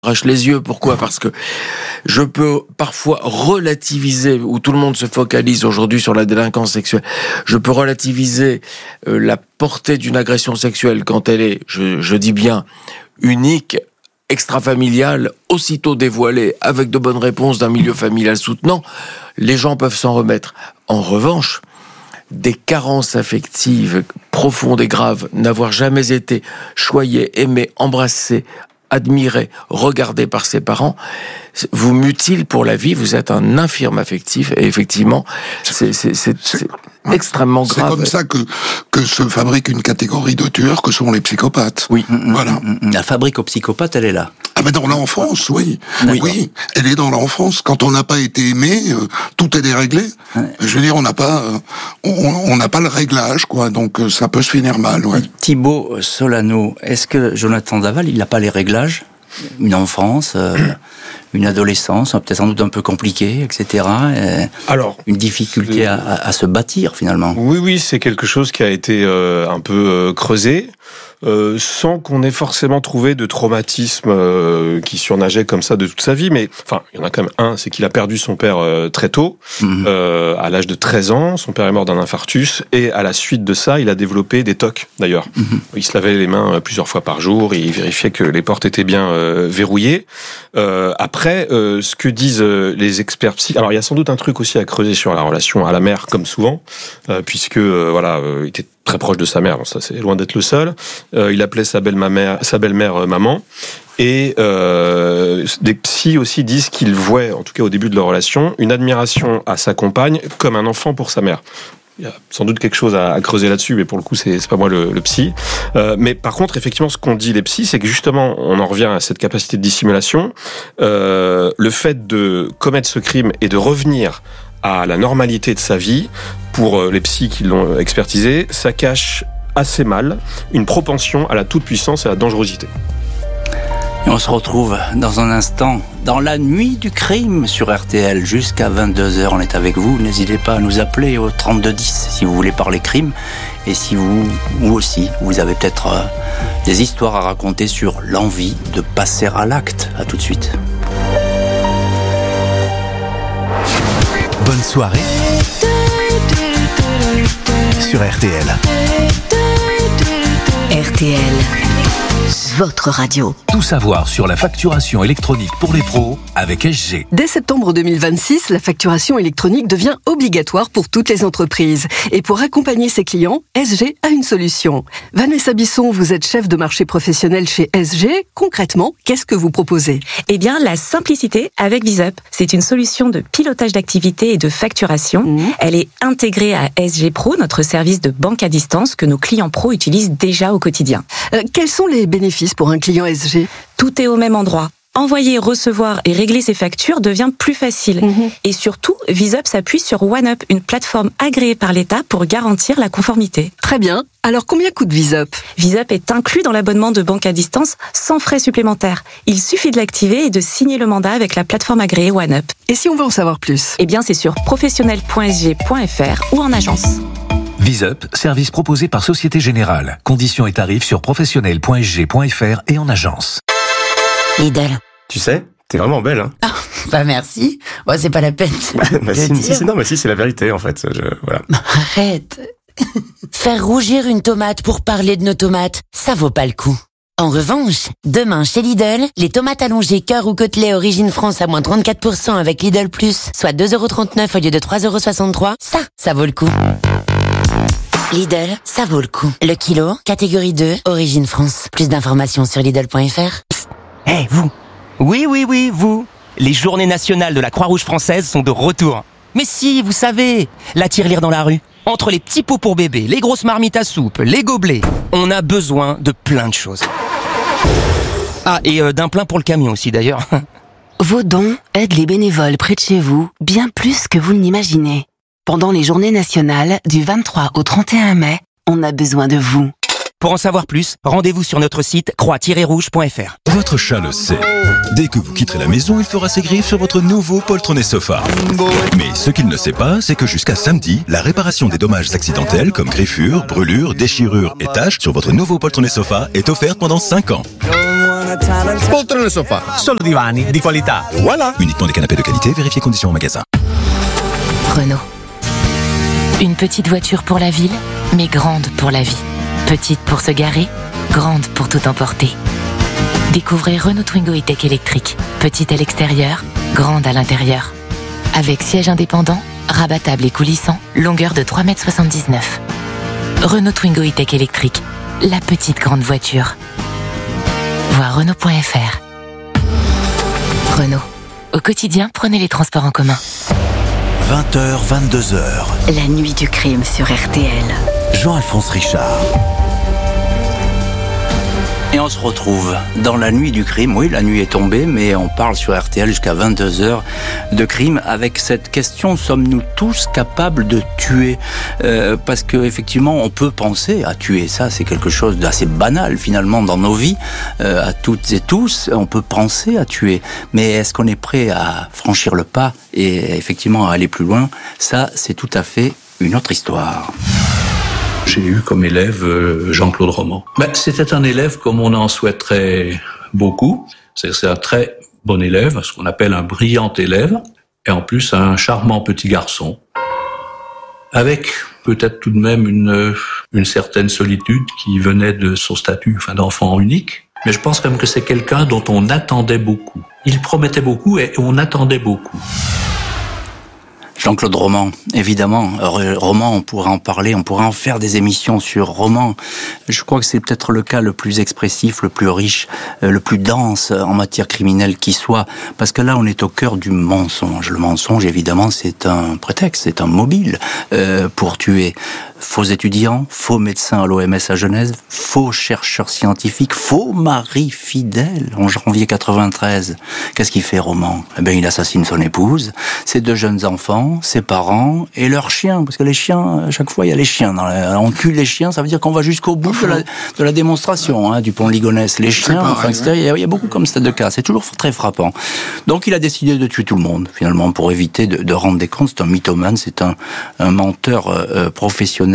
arrache les yeux. Pourquoi ? Parce que je peux parfois relativiser, où tout le monde se focalise aujourd'hui sur la délinquance sexuelle, je peux relativiser la portée d'une agression sexuelle quand elle est, je dis bien, unique, extrafamiliale, aussitôt dévoilée, avec de bonnes réponses d'un milieu familial soutenant. Les gens peuvent s'en remettre. En revanche, des carences affectives profondes et graves, n'avoir jamais été choyé, aimé, embrassé, admiré, regardé par ses parents, vous mutile pour la vie, vous êtes un infirme affectif, et effectivement, c'est extrêmement grave. C'est comme ça que se fabrique une catégorie de tueurs que sont les psychopathes. Oui. Voilà. La fabrique aux psychopathes, elle est là. Ah ben dans l'enfance, oui. Oui, elle est dans l'enfance. Quand on n'a pas été aimé, tout est déréglé. Je veux dire, on n'a pas le réglage, quoi. Donc ça peut se finir mal, ouais. Thibaut Solano, est-ce que Jonathan Daval, il n'a pas les réglages ? Une enfance, une adolescence, peut-être sans doute un peu compliquée, etc. Alors, une difficulté à se bâtir, finalement. Oui, c'est quelque chose qui a été un peu creusé. Sans qu'on ait forcément trouvé de traumatisme qui surnageait comme ça de toute sa vie, mais enfin, il y en a quand même un, c'est qu'il a perdu son père très tôt, à l'âge de 13 ans, son père est mort d'un infarctus, et à la suite de ça, il a développé des TOC, d'ailleurs. Il se lavait les mains plusieurs fois par jour, et il vérifiait que les portes étaient bien verrouillées. Après, ce que disent les experts psy... Alors, il y a sans doute un truc aussi à creuser sur la relation à la mère, comme souvent, puisque, il était très proche de sa mère, bon, ça c'est loin d'être le seul. Il appelait sa belle-mère maman. Et des psys aussi disent qu'ils voient, en tout cas au début de leur relation, une admiration à sa compagne comme un enfant pour sa mère. Il y a sans doute quelque chose à creuser là-dessus, mais pour le coup, c'est pas moi le psy. Mais par contre, effectivement, ce qu'ont dit les psys, c'est que justement, on en revient à cette capacité de dissimulation. Le fait de commettre ce crime et de revenir à la normalité de sa vie, pour les psys qui l'ont expertisé, ça cache assez mal une propension à la toute-puissance et à la dangerosité. Et on se retrouve dans un instant dans la nuit du crime sur RTL jusqu'à 22h. On est avec vous. N'hésitez pas à nous appeler au 3210 si vous voulez parler crime et si vous aussi, vous avez peut-être des histoires à raconter sur l'envie de passer à l'acte. À tout de suite. Bonne soirée sur RTL. RTL, votre radio. Tout savoir sur la facturation électronique pour les pros avec SG. Dès septembre 2026, la facturation électronique devient obligatoire pour toutes les entreprises. Et pour accompagner ses clients, SG a une solution. Vanessa Bisson, vous êtes chef de marché professionnel chez SG. Concrètement, qu'est-ce que vous proposez ? Eh bien, la simplicité avec VisUp. C'est une solution de pilotage d'activité et de facturation. Elle est intégrée à SG Pro, notre service de banque à distance que nos clients pros utilisent déjà au quotidien. Quels sont les bénéfices pour un client SG ? Tout est au même endroit. Envoyer, recevoir et régler ses factures devient plus facile. Et surtout, VisUp s'appuie sur OneUp, une plateforme agréée par l'État pour garantir la conformité. Très bien. Alors combien coûte VisUp ? VisUp est inclus dans l'abonnement de banque à distance sans frais supplémentaires. Il suffit de l'activer et de signer le mandat avec la plateforme agréée OneUp. Et si on veut en savoir plus ? Eh bien, c'est sur professionnel.sg.fr ou en agence. VisUp, service proposé par Société Générale. Conditions et tarifs sur professionnel.sg.fr et en agence. Lidl. Tu sais, t'es vraiment belle, hein. Ah, bah merci. Bon, c'est pas la peine. Si, c'est la vérité, en fait. Voilà. Arrête. Faire rougir une tomate pour parler de nos tomates, ça vaut pas le coup. En revanche, demain chez Lidl, les tomates allongées cœur ou côtelets origine France à moins 34% avec Lidl Plus, soit 2,39€ au lieu de 3,63€, ça vaut le coup. Lidl, ça vaut le coup. Le kilo, catégorie 2, origine France. Plus d'informations sur Lidl.fr. Hey, vous! Oui, vous! Les journées nationales de la Croix-Rouge française sont de retour. Mais si, vous savez, la tirelire dans la rue. Entre les petits pots pour bébé, les grosses marmites à soupe, les gobelets, on a besoin de plein de choses. Ah, et d'un plein pour le camion aussi, d'ailleurs. Vos dons aident les bénévoles près de chez vous, bien plus que vous ne l'imaginez. Pendant les journées nationales, du 23 au 31 mai, on a besoin de vous. Pour en savoir plus, rendez-vous sur notre site croix-rouge.fr. Votre chat le sait. Dès que vous quitterez la maison, il fera ses griffes sur votre nouveau poltronné sofa. Mais ce qu'il ne sait pas, c'est que jusqu'à samedi, la réparation des dommages accidentels comme griffures, brûlures, déchirures et taches sur votre nouveau poltronné sofa est offerte pendant 5 ans. Poltrone Sofa, solo divani di qualità. Voilà. Uniquement des canapés de qualité, vérifiez conditions au magasin. Renault. Une petite voiture pour la ville, mais grande pour la vie. Petite pour se garer, grande pour tout emporter. Découvrez Renault Twingo E-Tech électrique. Petite à l'extérieur, grande à l'intérieur. Avec siège indépendant, rabattable et coulissant, longueur de 3,79 m. Renault Twingo E-Tech électrique. La petite grande voiture. Voir Renault.fr. Renault. Au quotidien, prenez les transports en commun. 20h, 22h. La nuit du crime sur RTL. Jean-Alphonse Richard. Et on se retrouve dans la nuit du crime. Oui, la nuit est tombée, mais on parle sur RTL jusqu'à 22h de crime avec cette question: sommes-nous tous capables de tuer? Parce que effectivement, on peut penser à tuer. Ça, c'est quelque chose d'assez banal finalement dans nos vies. À toutes et tous, on peut penser à tuer. Mais est-ce qu'on est prêt à franchir le pas et effectivement à aller plus loin? Ça, c'est tout à fait une autre histoire. J'ai eu comme élève Jean-Claude Roman. C'était un élève comme on en souhaiterait beaucoup. C'est un très bon élève, ce qu'on appelle un brillant élève, et en plus un charmant petit garçon, avec peut-être tout de même une certaine solitude qui venait de son statut d'enfant unique. Mais je pense quand même que c'est quelqu'un dont on attendait beaucoup. Il promettait beaucoup et on attendait beaucoup. Jean-Claude Roman, évidemment. Roman, on pourrait en parler, on pourrait en faire des émissions sur Roman. Je crois que c'est peut-être le cas le plus expressif, le plus riche, le plus dense en matière criminelle qui soit. Parce que là, on est au cœur du mensonge. Le mensonge, évidemment, c'est un prétexte, c'est un mobile pour tuer. Faux étudiants, faux médecins à l'OMS à Genève, faux chercheurs scientifiques, faux mari fidèle en janvier 93. Qu'est-ce qu'il fait, Roman? Eh bien, il assassine son épouse, ses 2 jeunes enfants, ses parents et leurs chiens. Parce que les chiens, à chaque fois, il y a les chiens. On tue les chiens, ça veut dire qu'on va jusqu'au bout de la démonstration du pont Ligonnès. Les chiens, etc. Il y a beaucoup comme ça de cas. C'est toujours très frappant. Donc, il a décidé de tuer tout le monde, finalement, pour éviter de rendre des comptes. C'est un mythomane, c'est un menteur professionnel.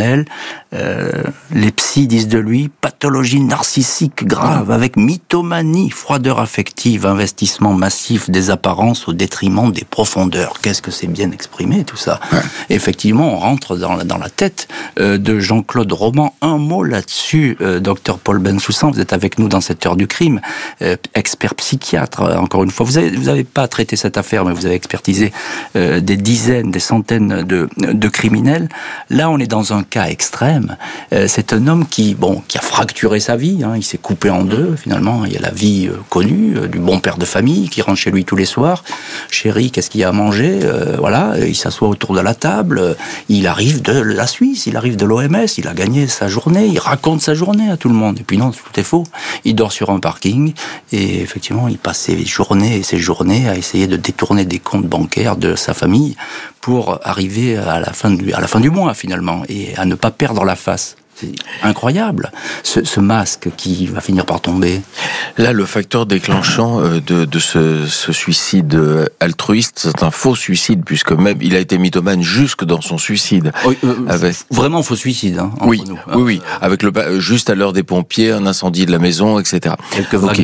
Les psys disent de lui pathologie narcissique grave, avec mythomanie, froideur affective, investissement massif des apparences au détriment des profondeurs. Qu'est-ce que c'est bien exprimé tout ça? Effectivement, on rentre dans la tête de Jean-Claude Roman. Un mot là-dessus, docteur Paul Bensoussan, vous êtes avec nous dans cette heure du crime, expert psychiatre, encore une fois. Vous avez pas traité cette affaire, mais vous avez expertisé des dizaines, des centaines de criminels. Là, on est dans un cas extrême. C'est un homme qui a fracturé sa vie. Il s'est coupé en deux, finalement. Il y a la vie connue du bon père de famille qui rentre chez lui tous les soirs. Chérie, qu'est-ce qu'il y a à manger? Voilà, il s'assoit autour de la table. Il arrive de la Suisse, il arrive de l'OMS, il a gagné sa journée, il raconte sa journée à tout le monde. Et puis non, tout est faux. Il dort sur un parking et effectivement, il passe ses journées à essayer de détourner des comptes bancaires de sa famille pour arriver à la fin du mois, finalement, et à ne pas perdre la face. C'est incroyable, ce masque qui va finir par tomber. Là, le facteur déclenchant de ce suicide altruiste, c'est un faux suicide, puisque même il a été mythomane jusque dans son suicide. Vraiment faux suicide, oui, nous. Oui, avec juste à l'heure des pompiers, un incendie de la maison, etc. Donc,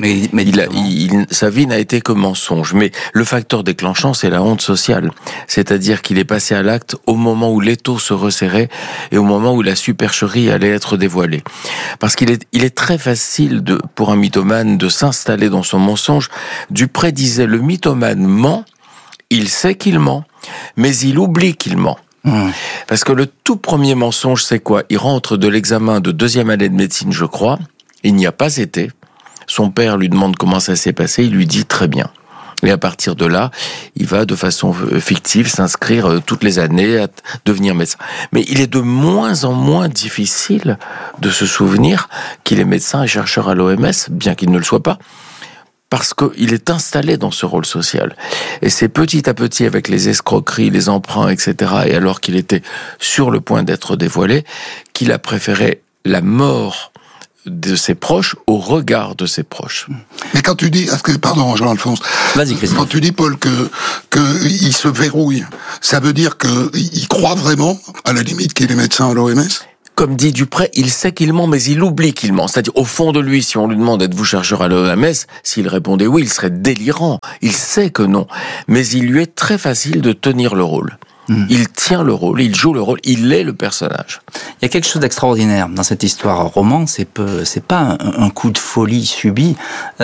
sa vie n'a été que mensonge. Mais le facteur déclenchant, c'est la honte sociale. C'est-à-dire qu'il est passé à l'acte au moment où l'étau se resserrait et au moment où la supercherie allait être dévoilée. Parce qu'il est très facile pour un mythomane de s'installer dans son mensonge. Dupré disait, le mythomane ment, il sait qu'il ment, mais il oublie qu'il ment. Parce que le tout premier mensonge, c'est quoi? Il rentre de l'examen de 2e année de médecine, je crois, il n'y a pas été. Son père lui demande comment ça s'est passé, il lui dit très bien. Et à partir de là, il va de façon fictive s'inscrire toutes les années à devenir médecin. Mais il est de moins en moins difficile de se souvenir qu'il est médecin et chercheur à l'OMS, bien qu'il ne le soit pas, parce qu'il est installé dans ce rôle social. Et c'est petit à petit, avec les escroqueries, les emprunts, etc., et alors qu'il était sur le point d'être dévoilé, qu'il a préféré la mort de ses proches au regard de ses proches. Mais quand tu dis, pardon Jean-Alphonse, vas-y Christophe. Quand tu dis Paul que il se verrouille, ça veut dire que il croit vraiment, à la limite, qu'il est médecin à l'OMS? comme dit Dupré, il sait qu'il ment, mais il oublie qu'il ment. C'est-à-dire, au fond de lui, si on lui demande êtes-vous chercheur à l'OMS, s'il répondait oui, il serait délirant. Il sait que non. Mais il lui est très facile de tenir le rôle. Il tient le rôle, il joue le rôle, il est le personnage. Il y a quelque chose d'extraordinaire dans cette histoire roman, c'est pas un coup de folie subi.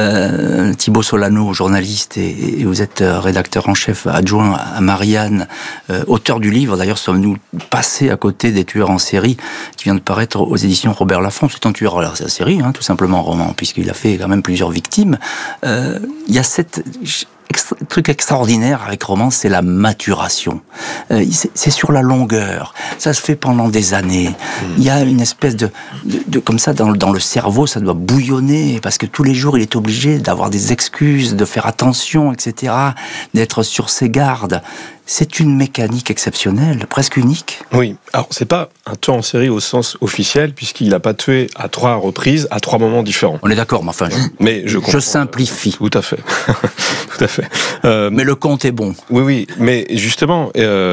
Thibaut Solano, journaliste, et vous êtes rédacteur en chef adjoint à Marianne, auteur du livre, d'ailleurs sommes-nous passés à côté des tueurs en série, qui vient de paraître aux éditions Robert Laffont. C'est un tueur en série, tout simplement, roman, puisqu'il a fait quand même plusieurs victimes. Il y a cette... truc extraordinaire avec Roman, c'est la maturation. C'est sur la longueur. Ça se fait pendant des années. Il y a une espèce de comme ça dans le cerveau, ça doit bouillonner parce que tous les jours il est obligé d'avoir des excuses, de faire attention, etc., d'être sur ses gardes. C'est une mécanique exceptionnelle, presque unique. Oui, alors c'est pas un tueur en série au sens officiel, puisqu'il n'a pas tué à 3 reprises, à 3 moments différents. On est d'accord, mais enfin, je simplifie. Tout à fait. Tout à fait. Mais le compte est bon. Oui, mais justement,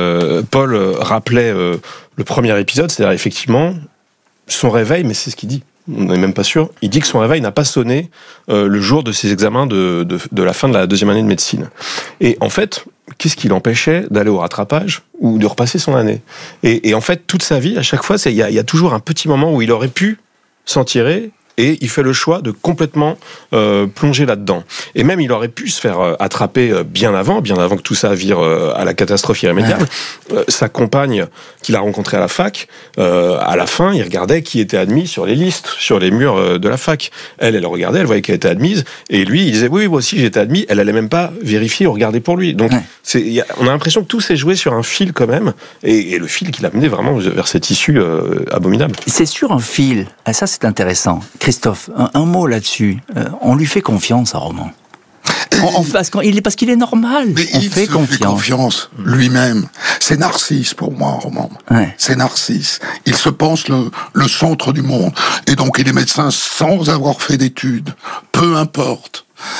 Paul rappelait le premier épisode, c'est-à-dire effectivement, son réveil, mais c'est ce qu'il dit. On n'est même pas sûr. Il dit que son réveil n'a pas sonné le jour de ses examens de la fin de la 2e année de médecine. Et en fait, qu'est-ce qui l'empêchait d'aller au rattrapage ou de repasser son année ? Et en fait, toute sa vie, à chaque fois, il y a toujours un petit moment où il aurait pu s'en tirer. Et il fait le choix de complètement plonger là-dedans. Et même, il aurait pu se faire attraper bien avant que tout ça vire à la catastrophe irrémédiable. Sa compagne, qu'il a rencontrée à la fac, à la fin, il regardait qui était admis sur les listes, sur les murs de la fac. Elle regardait, elle voyait qu'elle était admise, et lui, il disait oui, moi aussi j'étais admis. Elle allait même pas vérifier ou regarder pour lui. Donc, on a l'impression que tout s'est joué sur un fil quand même, et le fil qui l'a mené vraiment vers cette issue abominable. C'est sur un fil. Et ça, c'est intéressant. Christophe, un mot là-dessus. On lui fait confiance à Roman. Parce qu'il est normal. Mais il fait confiance lui-même. C'est Narcisse pour moi, Roman. Ouais. C'est Narcisse. Il se pense le centre du monde. Et donc il est médecin sans avoir fait d'études. Peu importe.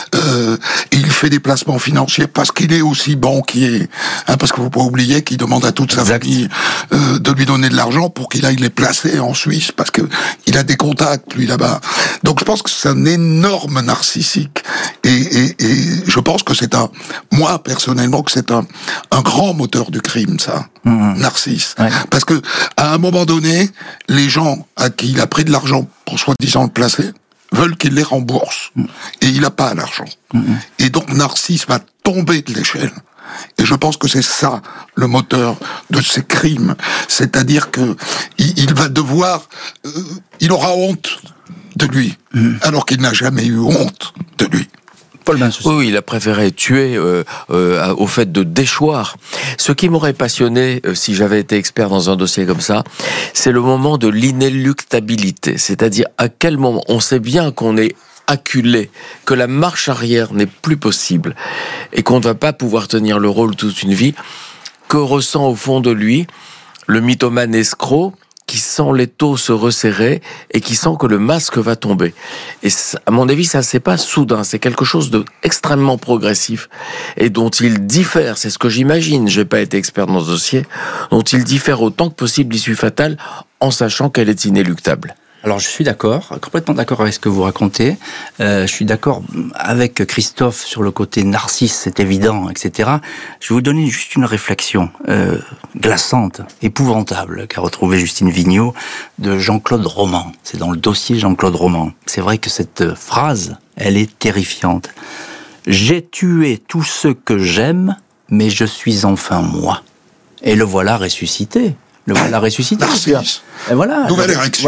Il fait des placements financiers parce qu'il est aussi banquier, parce qu'il ne faut pas oublier qu'il demande à toute sa famille de lui donner de l'argent pour qu'il aille les placer en Suisse, parce que il a des contacts lui là-bas. Donc je pense que c'est un énorme narcissique, et je pense que moi personnellement, que c'est un grand moteur du crime, ça, Narcisse, parce que à un moment donné, les gens à qui il a pris de l'argent pour soi-disant le placer veulent qu'il les rembourse. Et il n'a pas l'argent. Et donc Narcisse va tomber de l'échelle. Et je pense que c'est ça, le moteur de ces crimes. C'est-à-dire que il va devoir... il aura honte de lui, alors qu'il n'a jamais eu honte de lui. Oui, il a préféré tuer au fait de déchoir. Ce qui m'aurait passionné, si j'avais été expert dans un dossier comme ça, c'est le moment de l'inéluctabilité. C'est-à-dire à quel moment on sait bien qu'on est acculé, que la marche arrière n'est plus possible et qu'on ne va pas pouvoir tenir le rôle toute une vie, que ressent au fond de lui le mythomane escroc qui sent l'étau se resserrer et qui sent que le masque va tomber. Et à mon avis, ça c'est pas soudain, c'est quelque chose de extrêmement progressif et dont il diffère, c'est ce que j'imagine, j'ai pas été expert dans ce dossier, dont il diffère autant que possible l'issue fatale en sachant qu'elle est inéluctable. Alors je suis d'accord, complètement d'accord avec ce que vous racontez. Je suis d'accord avec Christophe sur le côté narcisse, c'est évident, etc. Je vais vous donner juste une réflexion glaçante, épouvantable, qu'a retrouvée Justine Vignot de Jean-Claude Roman. C'est dans le dossier Jean-Claude Roman. C'est vrai que cette phrase, elle est terrifiante. J'ai tué tous ceux que j'aime, mais je suis enfin moi. Et le voilà ressuscité. Narcisse. Voilà. Nouvelle érection.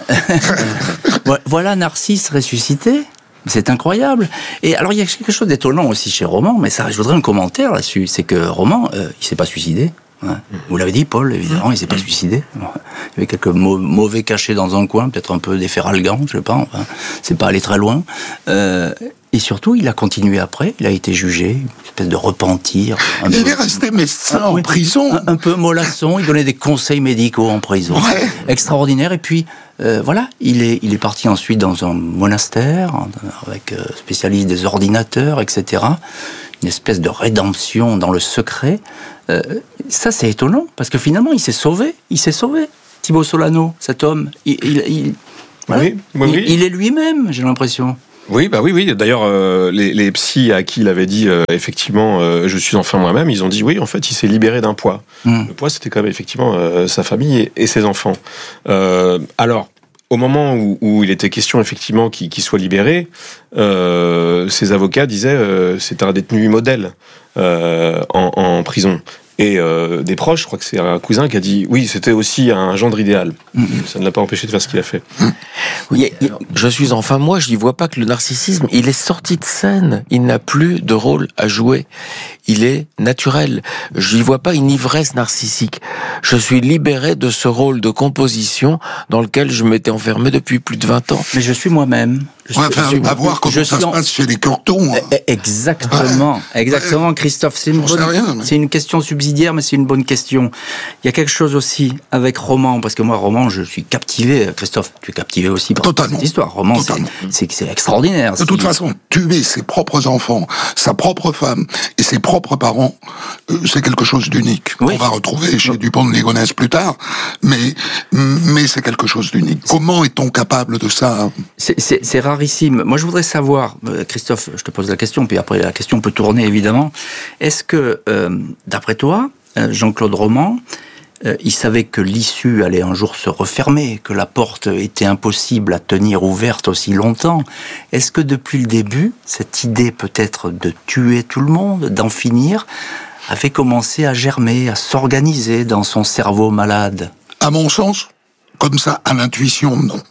Voilà Narcisse ressuscité. C'est incroyable. Et alors, il y a quelque chose d'étonnant aussi chez Roman, mais ça, je voudrais un commentaire là-dessus. C'est que Roman, il s'est pas suicidé. Vous l'avez dit, Paul, évidemment, il s'est pas suicidé. Il y avait quelques mauvais cachés dans un coin, peut-être un peu des Feralgan, je sais pas. Enfin, c'est pas allé très loin. Et surtout, il a continué après, il a été jugé, une espèce de repentir. Il est resté médecin en prison. Un peu mollasson, il donnait des conseils médicaux en prison. Ouais. Extraordinaire. Et puis, voilà, il est parti ensuite dans un monastère, avec spécialiste des ordinateurs, etc. Une espèce de rédemption dans le secret. Ça, c'est étonnant, parce que finalement, il s'est sauvé. Thibaut Solano, cet homme, il est lui-même, j'ai l'impression. Oui, oui. D'ailleurs, les psys à qui il avait dit effectivement, je suis enfin moi-même, ils ont dit oui. En fait, il s'est libéré d'un poids. Le poids, c'était quand même effectivement sa famille et ses enfants. Alors, au moment où il était question effectivement qu'il soit libéré, ses avocats disaient c'est un détenu modèle en prison. Et des proches, je crois que c'est un cousin qui a dit oui, c'était aussi un gendre idéal. Ça ne l'a pas empêché de faire ce qu'il a fait. Oui, je suis enfin moi, je n'y vois pas que le narcissisme, il est sorti de scène, il n'a plus de rôle à jouer, il est naturel. Je n'y vois pas une ivresse narcissique. Je suis libéré de ce rôle de composition dans lequel je m'étais enfermé depuis plus de 20 ans. Mais je suis moi-même. On va voir comment ça se passe chez les Curtons. Exactement, Christophe. C'est une question subsidiaire, mais c'est une bonne question. Il y a quelque chose aussi avec Roman, parce que moi, Roman, je suis captivé. Christophe, tu es captivé aussi par cette histoire. Roman, c'est extraordinaire. De toute façon, tuer ses propres enfants, sa propre femme et ses propres parents, c'est quelque chose d'unique. Oui. On va retrouver chez Dupont de Ligonnès plus tard, mais c'est quelque chose d'unique. Comment est-on capable de ça? C'est rarissime. Moi, je voudrais savoir, Christophe, je te pose la question, puis après la question peut tourner évidemment. Est-ce que, d'après toi, Jean-Claude Roman, il savait que l'issue allait un jour se refermer, que la porte était impossible à tenir ouverte aussi longtemps. Est-ce que depuis le début, cette idée peut-être de tuer tout le monde, d'en finir, avait commencé à germer, à s'organiser dans son cerveau malade? À mon sens, comme ça, à l'intuition, non.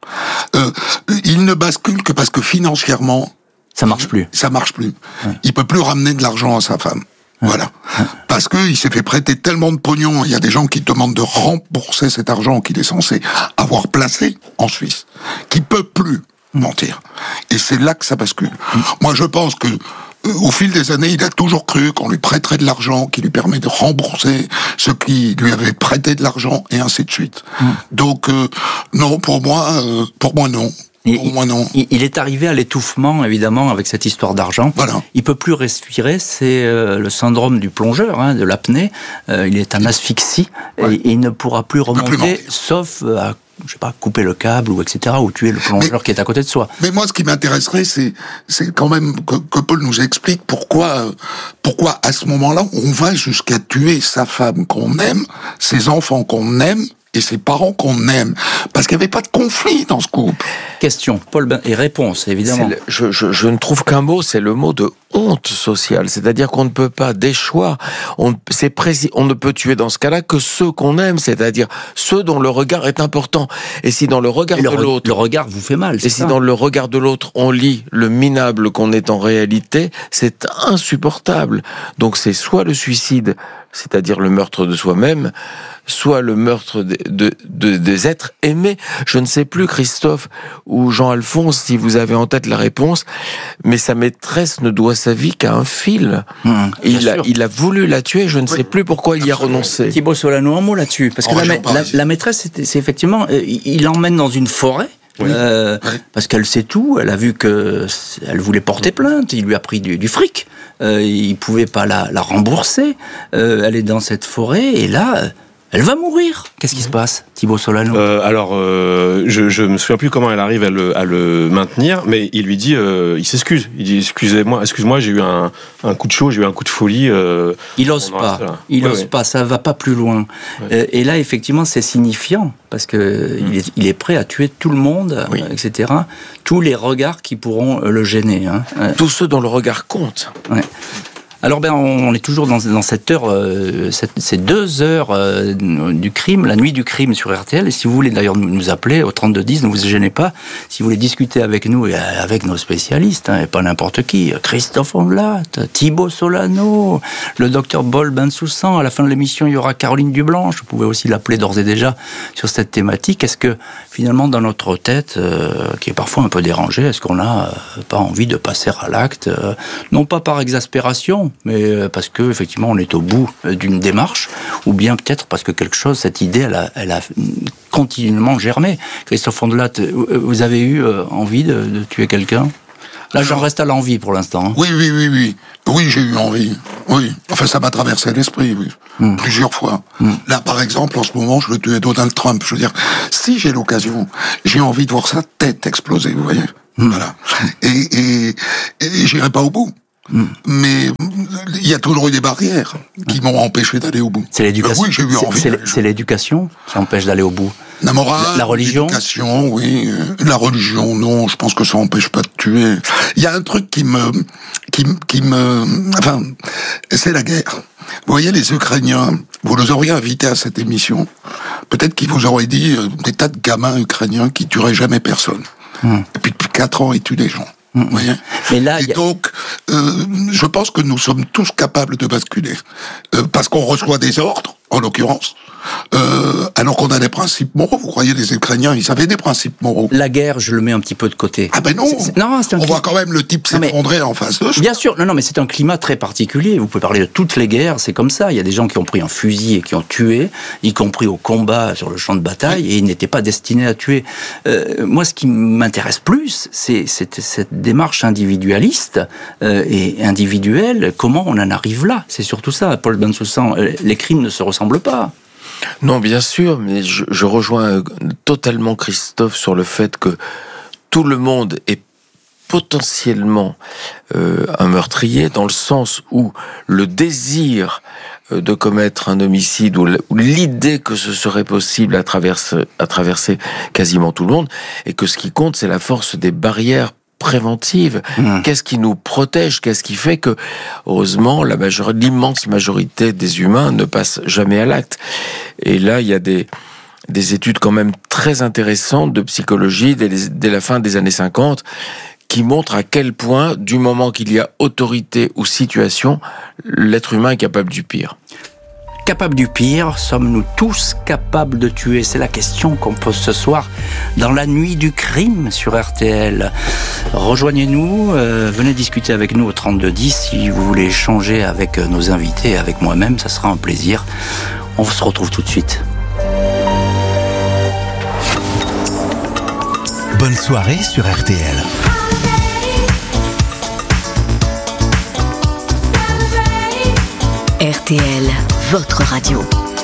Il ne bascule que parce que financièrement, ça marche plus. Ouais. Il peut plus ramener de l'argent à sa femme. Voilà. Parce que il s'est fait prêter tellement de pognon, il y a des gens qui demandent de rembourser cet argent qu'il est censé avoir placé en Suisse, qui peut plus mentir. Et c'est là que ça bascule. Moi, je pense que au fil des années, il a toujours cru qu'on lui prêterait de l'argent qui lui permet de rembourser ceux qui lui avaient prêté de l'argent, et ainsi de suite. Donc, non, pour moi, non. Il est arrivé à l'étouffement, évidemment, avec cette histoire d'argent. Voilà. Il peut plus respirer, c'est le syndrome du plongeur, de l'apnée. Il est en asphyxie, et il ne pourra plus remonter, sauf à couper le câble, ou etc., ou tuer le plongeur qui est à côté de soi. Mais moi, ce qui m'intéresserait, c'est quand même que Paul nous explique pourquoi à ce moment-là, on va jusqu'à tuer sa femme qu'on aime, ses enfants qu'on aime, et ses parents qu'on aime. Parce qu'il n'y avait pas de conflit dans ce couple. Question, Paul, et réponse, évidemment. Je ne trouve qu'un mot, c'est le mot de honte sociale. C'est-à-dire qu'on ne peut pas déchoir, on ne peut tuer dans ce cas-là que ceux qu'on aime, c'est-à-dire ceux dont le regard est important. Et si dans le regard de l'autre... Le regard vous fait mal, c'est ça. Et si dans le regard de l'autre, on lit le minable qu'on est en réalité, c'est insupportable. Donc c'est soit le suicide, c'est-à-dire le meurtre de soi-même, soit le meurtre des êtres aimés. Je ne sais plus, Christophe ou Jean-Alphonse, si vous avez en tête la réponse, mais sa maîtresse ne doit sa vie qu'à un fil. Il a voulu la tuer, je ne sais plus pourquoi il y a renoncé. Thibaut Solano, un mot là-dessus, parce que la maîtresse, c'est effectivement, il l'emmène dans une forêt. Parce qu'elle sait tout, elle a vu que elle voulait porter plainte, il lui a pris du fric, il pouvait pas la rembourser, elle est dans cette forêt et là elle va mourir. Qu'est-ce qui se passe, Thibaut Solano? Je me souviens plus comment elle arrive à le maintenir, mais il lui dit, il s'excuse. Il dit excuse-moi, j'ai eu un coup de chaud, j'ai eu un coup de folie. Il ose pas, ça va pas plus loin. Et là, effectivement, c'est signifiant parce que il est prêt à tuer tout le monde, etc. Tous les regards qui pourront le gêner. Tous ceux dont le regard compte. Ouais. Alors on est toujours dans cette heure, ces 2 heures du crime, la nuit du crime sur RTL. Et si vous voulez d'ailleurs nous appeler au 3210, ne vous gênez pas. Si vous voulez discuter avec nous et avec nos spécialistes, et pas n'importe qui, Christophe Ondelat, Thibaut Solano, le docteur Bol Bensoussan. À la fin de l'émission, il y aura Caroline Dublanche. Vous pouvez aussi l'appeler d'ores et déjà sur cette thématique. Est-ce que finalement dans notre tête, qui est parfois un peu dérangée, est-ce qu'on n'a pas envie de passer à l'acte, non pas par exaspération, mais parce que effectivement on est au bout d'une démarche, ou bien peut-être parce que quelque chose, cette idée, elle a continuellement germé. Christophe Ondelat, vous avez eu envie de tuer quelqu'un? Là, j'en reste à l'envie pour l'instant. Oui. Oui, j'ai eu envie. Oui. Enfin, ça m'a traversé l'esprit, oui. Plusieurs fois. Là, par exemple, en ce moment, je veux tuer Donald Trump. Je veux dire, si j'ai l'occasion, j'ai envie de voir sa tête exploser, vous voyez. Voilà. Et j'irai pas au bout. Mais il y a toujours eu des barrières qui m'ont empêché d'aller au bout. C'est l'éducation. Oui, j'ai eu envie. C'est l'éducation qui empêche d'aller au bout. La morale, la religion. L'éducation, oui. La religion, non. Je pense que ça empêche pas de tuer. Il y a un truc qui me, enfin, c'est la guerre. Vous voyez, les Ukrainiens, vous les auriez invités à cette émission. Peut-être qu'ils vous auraient dit des tas de gamins ukrainiens qui tueraient jamais personne. Et puis depuis 4 ans, ils tuent des gens. Vous voyez. Mais là, donc, je pense que nous sommes tous capables de basculer. Parce qu'on reçoit des ordres, en l'occurrence, alors qu'on a des principes moraux. Vous croyez, les Ukrainiens, ils avaient des principes moraux. La guerre, je le mets un petit peu de côté. Ah ben non, on voit quand même le type s'effondrer en face de ça. Bien sûr, non, mais c'est un climat très particulier. Vous pouvez parler de toutes les guerres, c'est comme ça. Il y a des gens qui ont pris un fusil et qui ont tué, y compris au combat sur le champ de bataille, et ils n'étaient pas destinés à tuer. Moi, ce qui m'intéresse plus, c'est cette démarche individualiste et individuelle. Comment on en arrive là? C'est surtout ça, Paul Bensoussan. Les crimes ne se ressemblent pas. Non, bien sûr, mais je rejoins totalement Christophe sur le fait que tout le monde est potentiellement un meurtrier, dans le sens où le désir de commettre un homicide ou l'idée que ce serait possible à traverser quasiment tout le monde, et que ce qui compte, c'est la force des barrières préventive. Qu'est-ce qui nous protège? Qu'est-ce qui fait que, heureusement, l'immense majorité des humains ne passent jamais à l'acte? Et là, il y a des études quand même très intéressantes de psychologie dès la fin des années 50 qui montrent à quel point, du moment qu'il y a autorité ou situation, l'être humain est capable du pire. Capable du pire, sommes-nous tous capables de tuer? C'est la question qu'on pose ce soir dans la nuit du crime sur RTL. Rejoignez-nous, venez discuter avec nous au 3210 si vous voulez échanger avec nos invités, avec moi-même, ça sera un plaisir. On se retrouve tout de suite. Bonne soirée sur RTL. RTL, votre radio.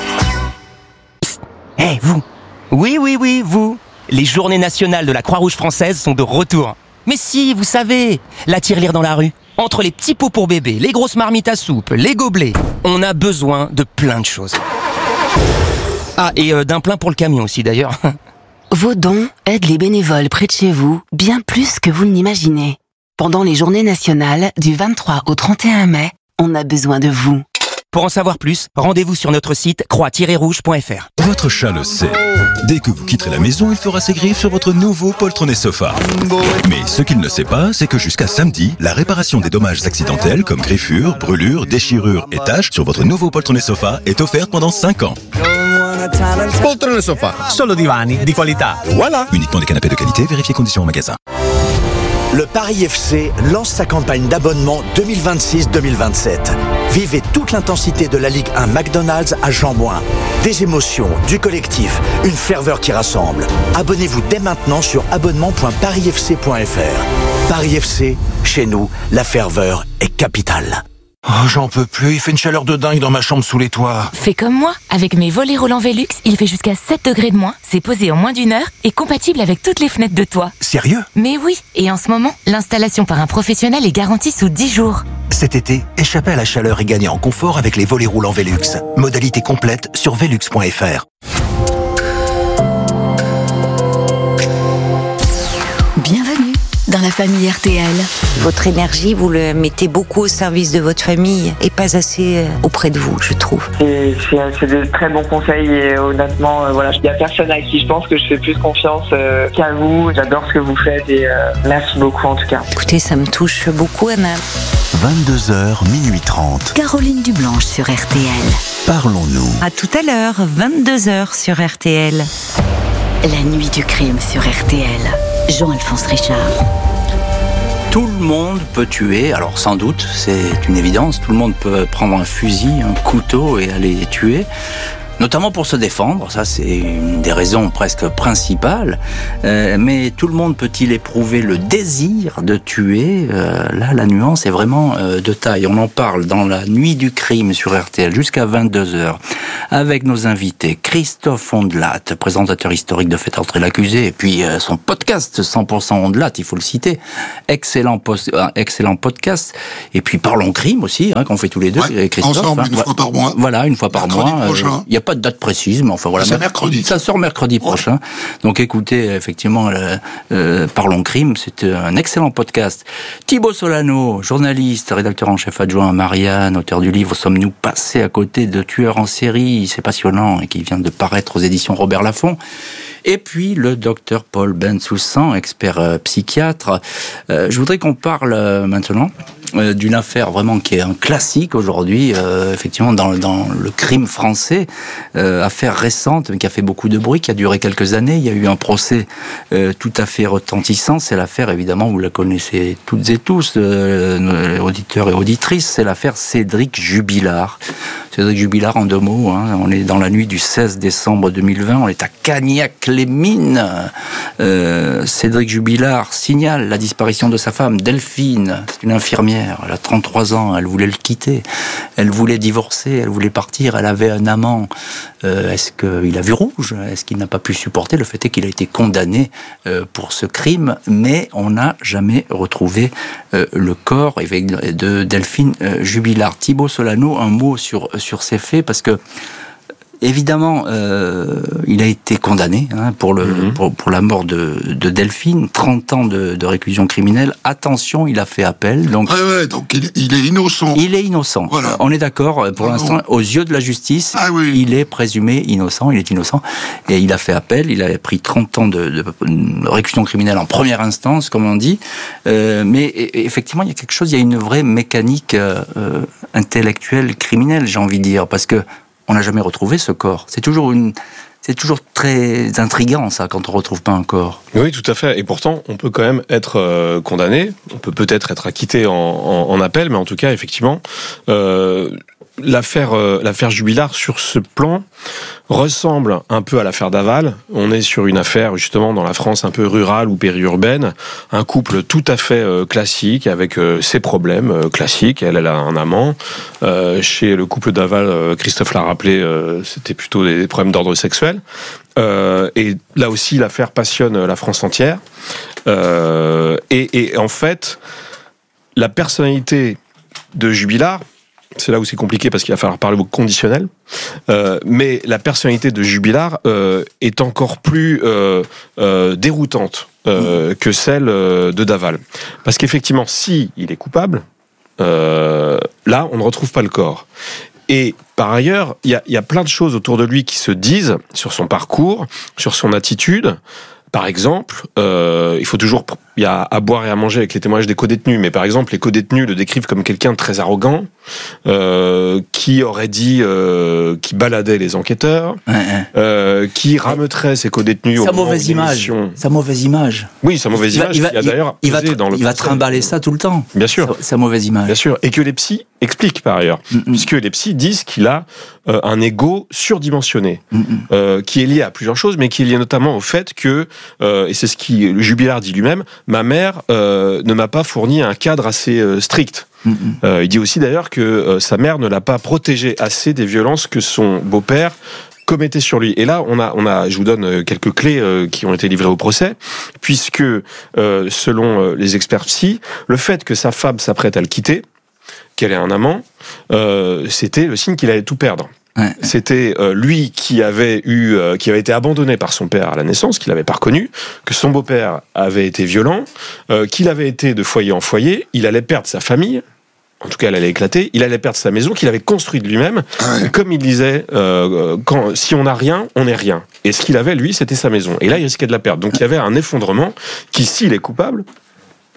Hé, vous! Oui, vous! Les journées nationales de la Croix-Rouge française sont de retour. Mais si, vous savez, la tirelire dans la rue, entre les petits pots pour bébés, les grosses marmites à soupe, les gobelets, on a besoin de plein de choses. Ah, et d'un plein pour le camion aussi d'ailleurs. Vos dons aident les bénévoles près de chez vous bien plus que vous ne l'imaginez. Pendant les journées nationales, du 23 au 31 mai, on a besoin de vous. Pour en savoir plus, rendez-vous sur notre site croix-rouge.fr. Votre chat le sait. Dès que vous quitterez la maison, il fera ses griffes sur votre nouveau poltronnet sofa. Mais ce qu'il ne sait pas, c'est que jusqu'à samedi, la réparation des dommages accidentels comme griffures, brûlures, déchirures et taches sur votre nouveau poltronnet sofa est offerte pendant 5 ans. Poltrone sofa, solo divani di qualità. Voilà. Uniquement des canapés de qualité, vérifiez conditions en magasin. Le Paris FC lance sa campagne d'abonnement 2026-2027. Vivez toute l'intensité de la Ligue 1 McDonald's à Jean-Bouin. Des émotions, du collectif, une ferveur qui rassemble. Abonnez-vous dès maintenant sur abonnement.parisfc.fr. Paris FC, chez nous, la ferveur est capitale. Oh, j'en peux plus, il fait une chaleur de dingue dans ma chambre sous les toits. Fais comme moi, avec mes volets roulants Velux, il fait jusqu'à 7 degrés de moins, c'est posé en moins d'1 heure et compatible avec toutes les fenêtres de toit. Sérieux? Mais oui, et en ce moment, l'installation par un professionnel est garantie sous 10 jours. Cet été, échappez à la chaleur et gagnez en confort avec les volets roulants Velux. Modalité complète sur velux.fr. Bienvenue dans la famille RTL. Votre énergie, vous le mettez beaucoup au service de votre famille et pas assez auprès de vous, je trouve. C'est de très bons conseils et honnêtement, voilà, il n'y a personne à qui je pense que je fais plus confiance qu'à vous. J'adore ce que vous faites et merci beaucoup en tout cas. Écoutez, ça me touche beaucoup, Anna. 22h, minuit 30. Caroline Dublanche sur RTL. Parlons-nous. À tout à l'heure, 22h sur RTL. La nuit du crime sur RTL. Jean-Alphonse Richard. Tout le monde peut tuer, alors sans doute, c'est une évidence, tout le monde peut prendre un fusil, un couteau et aller tuer. Notamment pour se défendre, ça c'est une des raisons presque principales. Mais tout le monde peut-il éprouver le désir de tuer ? Là, la nuance est vraiment de taille. On en parle dans la nuit du crime sur RTL jusqu'à 22h avec nos invités Christophe Ondelat, présentateur historique de Faites entrer l'accusé, et puis son podcast 100% Ondelat, il faut le citer. Excellent podcast. Et puis Parlons crime aussi, qu'on fait tous les deux. Christophe, ensemble, une fois par mois. Voilà, une fois par mois. Il n'y a pas de date précise, mais enfin voilà. C'est mercredi. Ça sort mercredi prochain. Donc écoutez, effectivement, Parlons crime, c'est un excellent podcast. Thibaut Solano, journaliste, rédacteur en chef adjoint à Marianne, auteur du livre Sommes-nous passés à côté de tueurs en série ? C'est passionnant et qui vient de paraître aux éditions Robert Laffont. Et puis le docteur Paul Bensoussan, expert psychiatre. Je voudrais qu'on parle maintenant d'une affaire vraiment qui est un classique aujourd'hui, effectivement dans le crime français, affaire récente mais qui a fait beaucoup de bruit, qui a duré quelques années. Il y a eu un procès tout à fait retentissant. C'est l'affaire, évidemment, vous la connaissez toutes et tous, auditeurs et auditrices, c'est l'affaire Cédric Jubilard. Cédric Jubilard, en 2 mots, on est dans la nuit du 16 décembre 2020, on est à Cagnac-les-Mines. Cédric Jubilard signale la disparition de sa femme, Delphine. C'est une infirmière, elle a 33 ans, elle voulait le quitter, elle voulait divorcer, elle voulait partir, elle avait un amant. Est-ce qu'il a vu rouge ? Est-ce qu'il n'a pas pu supporter ? Le fait est qu'il a été condamné pour ce crime, mais on n'a jamais retrouvé le corps de Delphine Jubilard. Thibaut Solano, un mot sur ces faits, parce que évidemment, il a été condamné pour la mort de Delphine, 30 ans de réclusion criminelle. Attention, il a fait appel. Donc il est innocent. Il est innocent. Voilà. On est d'accord, pour l'instant, aux yeux de la justice, il est présumé innocent, il est innocent. Et il a fait appel, il a pris 30 ans de réclusion criminelle en première instance, comme on dit. Mais effectivement, il y a quelque chose, il y a une vraie mécanique intellectuelle criminelle, j'ai envie de dire, parce que on n'a jamais retrouvé ce corps. C'est toujours très intriguant, ça, quand on ne retrouve pas un corps. Oui, tout à fait. Et pourtant, on peut quand même être condamné. On peut peut-être être acquitté en appel, mais en tout cas, effectivement, l'affaire Jubilard, sur ce plan, ressemble un peu à l'affaire Daval. On est sur une affaire, justement, dans la France un peu rurale ou périurbaine. Un couple tout à fait classique, avec ses problèmes classiques. Elle a un amant. Chez le couple Daval, Christophe l'a rappelé, c'était plutôt des problèmes d'ordre sexuel. Et là aussi, l'affaire passionne la France entière. Et en fait, la personnalité de Jubilard, c'est là où c'est compliqué parce qu'il va falloir parler au conditionnel, mais la personnalité de Jubilard est encore plus déroutante que celle de Daval. Parce qu'effectivement, si il est coupable, là, on ne retrouve pas le corps. Et par ailleurs, il y a plein de choses autour de lui qui se disent sur son parcours, sur son attitude. Par exemple, il y a à boire et à manger avec les témoignages des codétenus, mais par exemple, les codétenus le décrivent comme quelqu'un de très arrogant, qui aurait dit qui baladait les enquêteurs, qui rameuterait ses codétenus. Sa mauvaise image. Oui, sa mauvaise image. Il va trimballer ça tout le temps. Bien sûr. Sa mauvaise image. Bien sûr. Et que les psys expliquent par ailleurs, puisque les psys disent qu'il a un ego surdimensionné, qui est lié à plusieurs choses, mais qui est lié notamment au fait que, et c'est ce qui Jubilard dit lui-même, ma mère ne m'a pas fourni un cadre assez strict. Il dit aussi d'ailleurs que sa mère ne l'a pas protégé assez des violences que son beau-père commettait sur lui. Et là, je vous donne quelques clés qui ont été livrées au procès, puisque selon les experts psy, le fait que sa femme s'apprête à le quitter, qu'elle ait un amant, c'était le signe qu'il allait tout perdre. C'était lui qui avait été abandonné par son père à la naissance, qu'il n'avait pas reconnu, que son beau-père avait été violent, qu'il avait été de foyer en foyer, il allait perdre sa famille, en tout cas elle allait éclater, il allait perdre sa maison qu'il avait construite lui-même, comme il disait, si on n'a rien, on n'est rien. Et ce qu'il avait, lui, c'était sa maison. Et là, il risquait de la perdre. Donc il y avait un effondrement qui, s'il est coupable,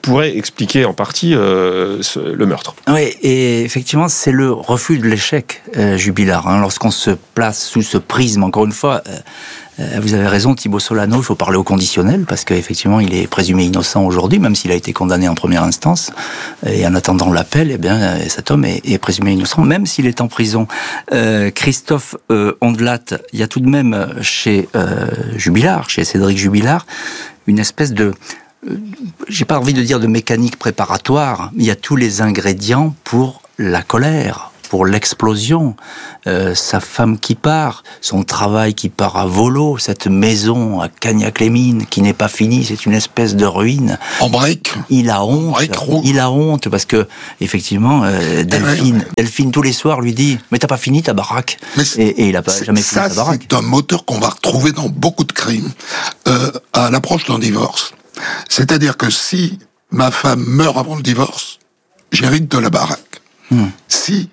pourrait expliquer en partie le meurtre. Oui, et effectivement, c'est le refus de l'échec jubilar. Lorsqu'on se place sous ce prisme, encore une fois, vous avez raison, Thibaut Solano, il faut parler au conditionnel, parce qu'effectivement, il est présumé innocent aujourd'hui, même s'il a été condamné en première instance. Et en attendant l'appel, eh bien, cet homme est présumé innocent, même s'il est en prison. Christophe Ondelat, il y a tout de même chez Jubilard, chez Cédric Jubilard, une espèce de... j'ai pas envie de dire de mécanique préparatoire, mais il y a tous les ingrédients pour la colère, pour l'explosion, sa femme qui part, son travail qui part à volo, cette maison à Cagnac-les-Mines qui n'est pas finie, c'est une espèce de ruine. En briques. Il a honte parce que effectivement Delphine tous les soirs lui dit mais t'as pas fini ta baraque, et il a pas jamais fini sa baraque. C'est un moteur qu'on va retrouver dans beaucoup de crimes à l'approche d'un divorce. C'est-à-dire que si ma femme meurt avant le divorce, j'hérite de la baraque. Si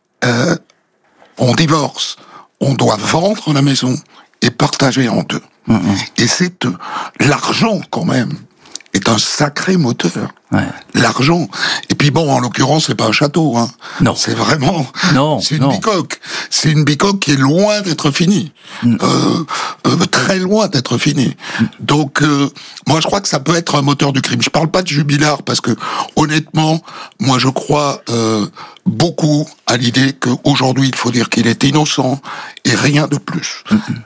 on divorce, on doit vendre la maison et partager en deux. Et c'est l'argent quand même est un sacré moteur. L'argent. Et puis bon, en l'occurrence, c'est pas un château. Non. C'est vraiment. Non. C'est une bicoque. C'est une bicoque qui est loin d'être finie. Très loin d'être finie. Donc, moi, je crois que ça peut être un moteur du crime. Je parle pas de Jubilard parce que, honnêtement, moi, je crois beaucoup à l'idée qu'aujourd'hui, il faut dire qu'il est innocent et rien de plus.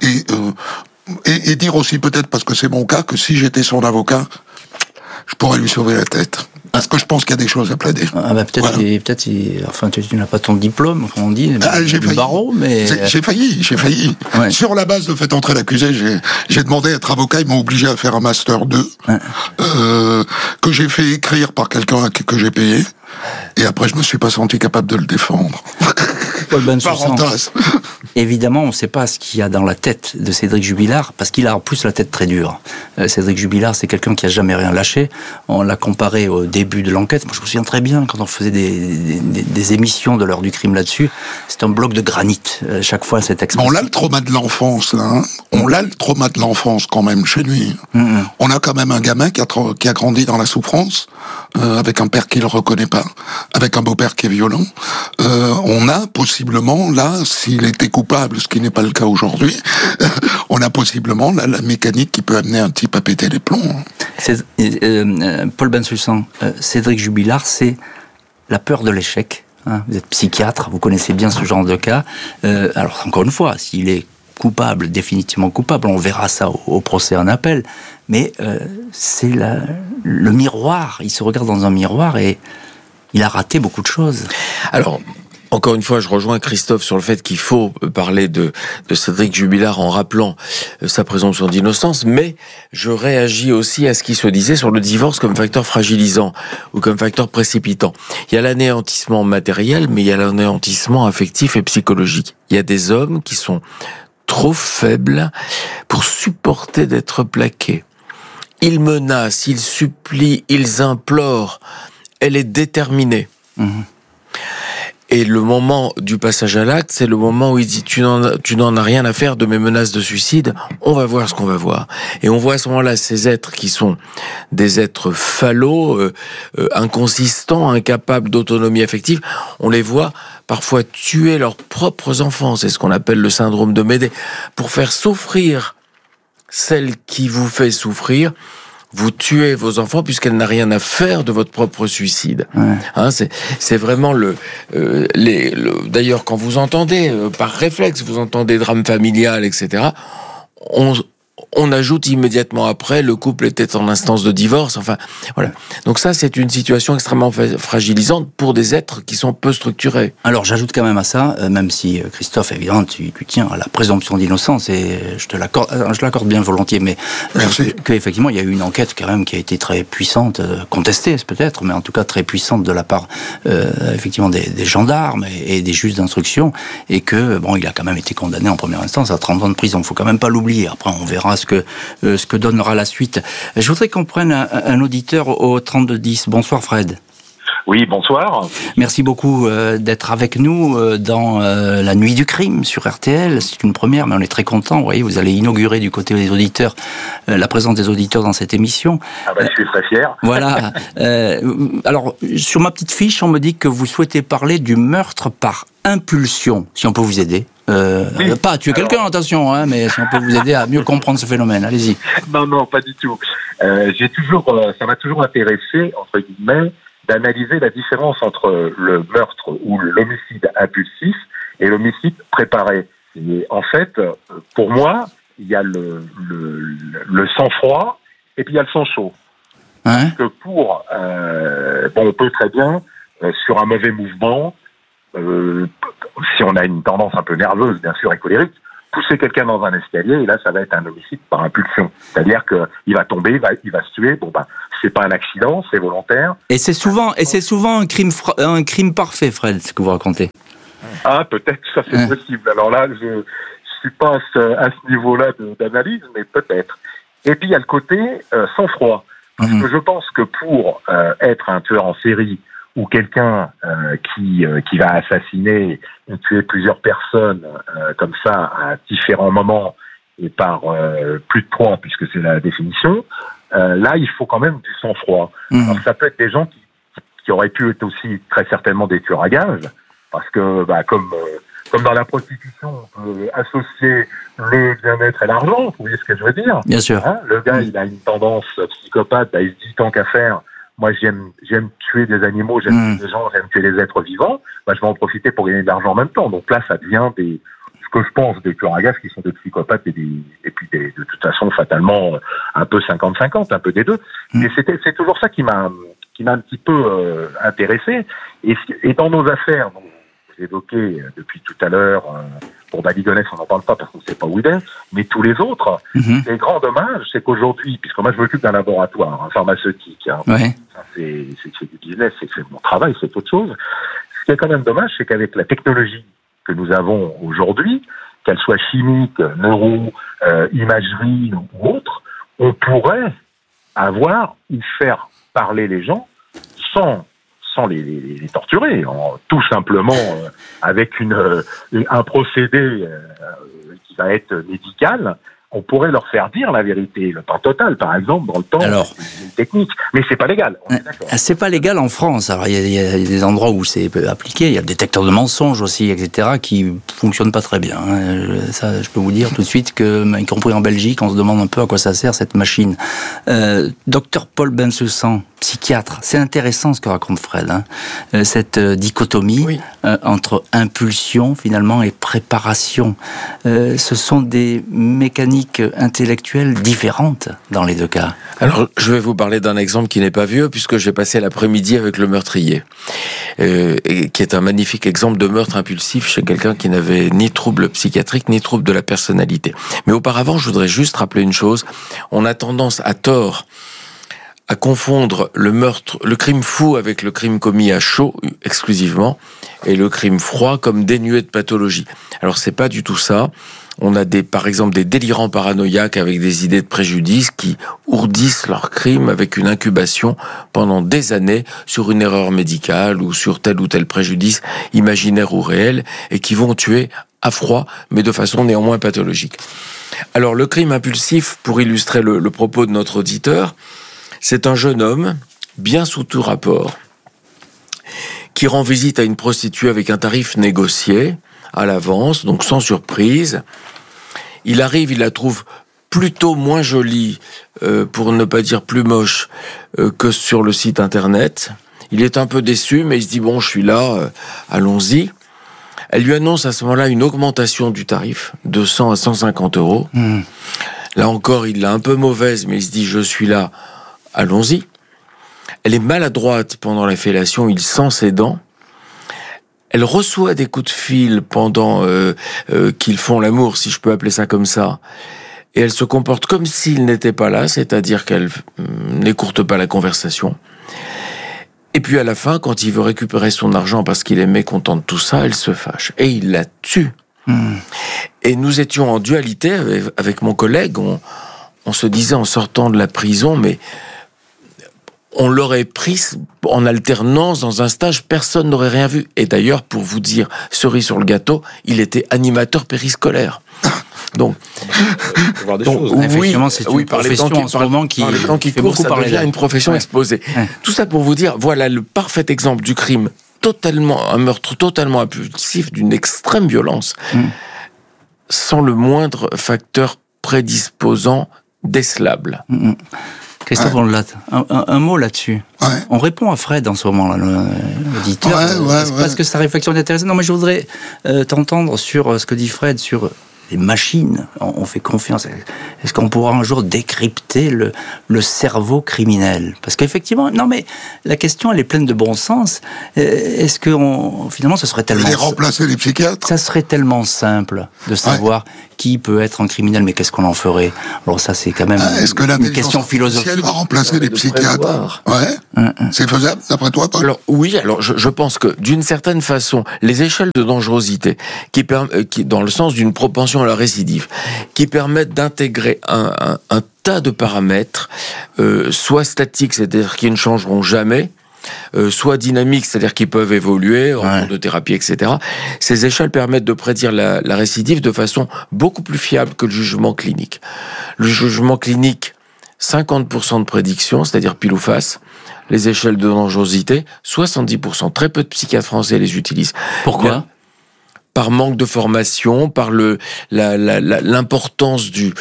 Et dire aussi peut-être, parce que c'est mon cas, que si j'étais son avocat, je pourrais lui sauver la tête. Parce que je pense qu'il y a des choses à plaider. Enfin, tu n'as pas ton diplôme, comme on dit, du barreau, mais... J'ai failli. Ouais. Sur la base de fait entrer l'accusé, j'ai demandé à être avocat, ils m'ont obligé à faire un master 2, que j'ai fait écrire par quelqu'un que j'ai payé, et après je me suis pas senti capable de le défendre. Paul Bensoussan, évidemment, on ne sait pas ce qu'il y a dans la tête de Cédric Jubilard, parce qu'il a en plus la tête très dure. Cédric Jubilard, c'est quelqu'un qui a jamais rien lâché. On l'a comparé au début de l'enquête. Moi, je me souviens très bien, quand on faisait des émissions de l'heure du crime là-dessus, c'est un bloc de granit. Chaque fois, cette expression. On a le trauma de l'enfance, là. On a le trauma de l'enfance, quand même, chez lui. On a quand même un gamin qui a grandi dans la souffrance, avec un père qui le reconnaît pas, avec un beau-père qui est violent. On a possiblement, là, s'il était coupable, ce qui n'est pas le cas aujourd'hui, on a possiblement là, la mécanique qui peut amener un type à péter les plombs. Paul Bensoussan, Cédric Jubilard, c'est la peur de l'échec. Vous êtes psychiatre, vous connaissez bien ce genre de cas. Alors, encore une fois, s'il est coupable, définitivement coupable, on verra ça au procès en appel, mais c'est le miroir, il se regarde dans un miroir et il a raté beaucoup de choses. Alors, encore une fois, je rejoins Christophe sur le fait qu'il faut parler de Cédric Jubilard en rappelant sa présomption d'innocence, mais je réagis aussi à ce qui se disait sur le divorce comme facteur fragilisant ou comme facteur précipitant. Il y a l'anéantissement matériel, mais il y a l'anéantissement affectif et psychologique. Il y a des hommes qui sont trop faibles pour supporter d'être plaqués. Ils menacent, ils supplient, ils implorent. Elle est déterminée. Et le moment du passage à l'acte, c'est le moment où il dit tu n'en as rien à faire de mes menaces de suicide, on va voir ce qu'on va voir. Et on voit à ce moment-là ces êtres qui sont des êtres fallaux, inconsistants, incapables d'autonomie affective, on les voit parfois tuer leurs propres enfants, c'est ce qu'on appelle le syndrome de Médée, pour faire souffrir celle qui vous fait souffrir. Vous tuez vos enfants puisqu'elle n'a rien à faire de votre propre suicide. C'est vraiment d'ailleurs, quand vous entendez, par réflexe, vous entendez drame familial, etc., on ajoute immédiatement après, le couple était en instance de divorce, enfin, voilà. Donc ça, c'est une situation extrêmement fragilisante pour des êtres qui sont peu structurés. Alors, j'ajoute quand même à ça, même si, Christophe, évidemment, tu tiens à la présomption d'innocence, et je l'accorde bien volontiers, mais qu'effectivement, il y a eu une enquête quand même qui a été très puissante, contestée peut-être, mais en tout cas très puissante de la part, effectivement, des gendarmes et des juges d'instruction, et que, bon, il a quand même été condamné en première instance à 30 ans de prison. Il faut quand même pas l'oublier. Après, on verra ce que donnera la suite. Je voudrais qu'on prenne un auditeur au 3210. Bonsoir Fred. Oui, bonsoir. Merci beaucoup d'être avec nous dans la nuit du crime sur RTL. C'est une première, mais on est très contents. Vous voyez, vous allez inaugurer du côté des auditeurs la présence des auditeurs dans cette émission. Ah ben, je suis très fier. Voilà. Alors, sur ma petite fiche, on me dit que vous souhaitez parler du meurtre par impulsion. Si on peut vous aider. Oui. Pas tuer quelqu'un, attention, hein, mais si on peut vous aider à mieux comprendre ce phénomène. Allez-y. Non, pas du tout. Ça m'a toujours intéressé, entre guillemets, d'analyser la différence entre le meurtre ou l'homicide impulsif et l'homicide préparé. Et en fait, pour moi, il y a le sang-froid et puis il y a le sang chaud. Hein? Parce que on peut très bien, sur un mauvais mouvement, si on a une tendance un peu nerveuse, bien sûr, et colérique, pousser quelqu'un dans un escalier, et là, ça va être un homicide par impulsion. C'est-à-dire qu'il va tomber, il va se tuer. C'est pas un accident, c'est volontaire. Et c'est souvent un crime parfait, Fred, ce que vous racontez. Ah, peut-être, ça c'est possible. Alors là, je suis pas à ce niveau-là d'analyse, mais peut-être. Et puis, il y a le côté sang-froid. Parce que je pense que pour être un tueur en série, ou quelqu'un qui va assassiner et tuer plusieurs personnes comme ça à différents moments et par plus de 3, puisque c'est la définition, là, il faut quand même du sang-froid. Alors, ça peut être des gens qui auraient pu être aussi très certainement des tueurs à gages, parce que comme dans la prostitution, on peut associer le bien-être et l'argent, vous voyez ce que je veux dire? Bien sûr. Hein, le gars, il a une tendance psychopathe, il se dit tant qu'à faire, moi j'aime tuer des animaux, j'aime tuer des gens, j'aime tuer les êtres vivants, je vais en profiter pour gagner de l'argent en même temps. Donc là, ça devient ce que je pense, des tueurs à gages qui sont des psychopathes et puis de toute façon, fatalement, un peu 50-50, un peu des deux. Mais c'est toujours ça qui m'a un petit peu intéressé. Et dans nos affaires, donc, vous évoquez depuis tout à l'heure, pour Baligonès, on n'en parle pas parce qu'on ne sait pas où il est, mais tous les autres, les grands dommages, c'est qu'aujourd'hui, puisque moi je m'occupe d'un laboratoire pharmaceutique, ça, c'est du business, c'est mon travail, c'est autre chose. Ce qui est quand même dommage, c'est qu'avec la technologie que nous avons aujourd'hui, qu'elle soit chimique, neuro, imagerie ou autre, on pourrait avoir ou faire parler les gens sans les torturer, tout simplement avec un procédé qui va être médical, on pourrait leur faire dire la vérité, le temps total, par exemple, dans le temps, c'est une technique. Mais c'est pas légal, on est d'accord. C'est pas légal en France. Alors, il y a des endroits où c'est appliqué, il y a le détecteur de mensonges aussi, etc., qui fonctionnent pas très bien. Ça, je peux vous dire tout de suite que, y compris en Belgique, on se demande un peu à quoi ça sert, cette machine. Docteur Paul Bensoussan, psychiatre, c'est intéressant ce que raconte Fred, cette dichotomie entre impulsion, finalement, et préparation. Ce sont des mécaniques intellectuelles différentes dans les deux cas. Alors, je vais vous parler d'un exemple qui n'est pas vieux, puisque j'ai passé l'après-midi avec le meurtrier, et qui est un magnifique exemple de meurtre impulsif chez quelqu'un qui n'avait ni trouble psychiatrique, ni trouble de la personnalité. Mais auparavant, je voudrais juste rappeler une chose. On a tendance, à tort, à confondre le crime fou avec le crime commis à chaud, exclusivement, et le crime froid comme dénué de pathologie. Alors, c'est pas du tout ça. On a par exemple des délirants paranoïaques avec des idées de préjudice qui ourdissent leur crime avec une incubation pendant des années sur une erreur médicale ou sur tel ou tel préjudice imaginaire ou réel et qui vont tuer à froid, mais de façon néanmoins pathologique. Alors, le crime impulsif, pour illustrer le propos de notre auditeur, c'est un jeune homme, bien sous tout rapport, qui rend visite à une prostituée avec un tarif négocié à l'avance, donc sans surprise. Il arrive, il la trouve plutôt moins jolie, pour ne pas dire plus moche, que sur le site internet. Il est un peu déçu, mais il se dit, bon, je suis là, allons-y. Elle lui annonce à ce moment-là une augmentation du tarif, de 100 à 150 euros. Là encore, il l'a un peu mauvaise, mais il se dit, je suis là, allons-y. Elle est maladroite pendant la fellation, il sent ses dents. Elle reçoit des coups de fil pendant qu'ils font l'amour, si je peux appeler ça comme ça. Et elle se comporte comme s'il n'était pas là, c'est-à-dire qu'elle n'écourte pas la conversation. Et puis à la fin, quand il veut récupérer son argent parce qu'il est mécontent de tout ça, elle se fâche. Et il la tue. Et nous étions en dualité avec mon collègue. On se disait en sortant de la prison, mais on l'aurait pris en alternance dans un stage, personne n'aurait rien vu. Et d'ailleurs, pour vous dire, cerise sur le gâteau, il était animateur périscolaire. Donc, effectivement, c'est une profession en ce moment qui fait beaucoup parler. Ça devient une profession exposée. Ouais. Tout ça pour vous dire, voilà le parfait exemple du crime un meurtre totalement impulsif, d'une extrême violence, sans le moindre facteur prédisposant décelable. Christophe Ondelat, un mot là-dessus. Ouais. On répond à Fred en ce moment, l'auditeur, parce que sa réflexion est intéressante. Non, mais je voudrais t'entendre sur ce que dit Fred sur les machines. On fait confiance. Est-ce qu'on pourra un jour décrypter le cerveau criminel ? Parce qu'effectivement, non, mais la question, elle est pleine de bon sens. Est-ce que finalement, ce serait tellement... Les remplacer les psychiatres ? Ça serait tellement simple de savoir qui peut être un criminel, mais qu'est-ce qu'on en ferait ? Alors ça, c'est quand même une question philosophique. Si elle va remplacer les psychiatres, c'est faisable, d'après toi, Paul ? Alors oui, je pense que d'une certaine façon, les échelles de dangerosité, qui dans le sens d'une propension à la récidive, qui permettent d'intégrer un tas de paramètres, soit statiques, c'est-à-dire qui ne changeront jamais, soit dynamiques, c'est-à-dire qu'ils peuvent évoluer en cours de thérapie, etc. Ces échelles permettent de prédire la récidive de façon beaucoup plus fiable que le jugement clinique. Le jugement clinique, 50% de prédiction, c'est-à-dire pile ou face. Les échelles de dangerosité, 70%. Très peu de psychiatres français les utilisent. Pourquoi ? Par manque de formation, par l'importance du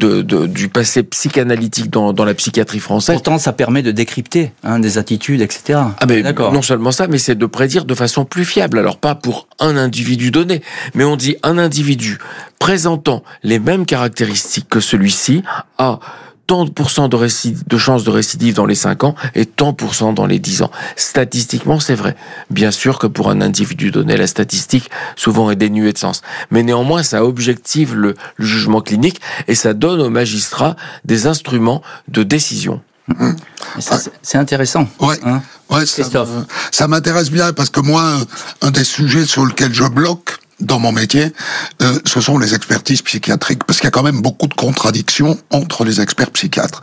passé psychanalytique dans la psychiatrie française. Pourtant, ça permet de décrypter des attitudes, etc. Ah mais non seulement ça, mais c'est de prédire de façon plus fiable. Alors pas pour un individu donné, mais on dit un individu présentant les mêmes caractéristiques que celui-ci a tant de chances de récidive dans les 5 ans et tant % dans les 10 ans. Statistiquement, c'est vrai. Bien sûr que pour un individu donné, la statistique souvent est dénuée de sens. Mais néanmoins, ça objective le jugement clinique et ça donne aux magistrats des instruments de décision. C'est intéressant. Christophe. Ça m'intéresse bien parce que moi, un des sujets sur lequel je bloque dans mon métier, ce sont les expertises psychiatriques, parce qu'il y a quand même beaucoup de contradictions entre les experts psychiatres,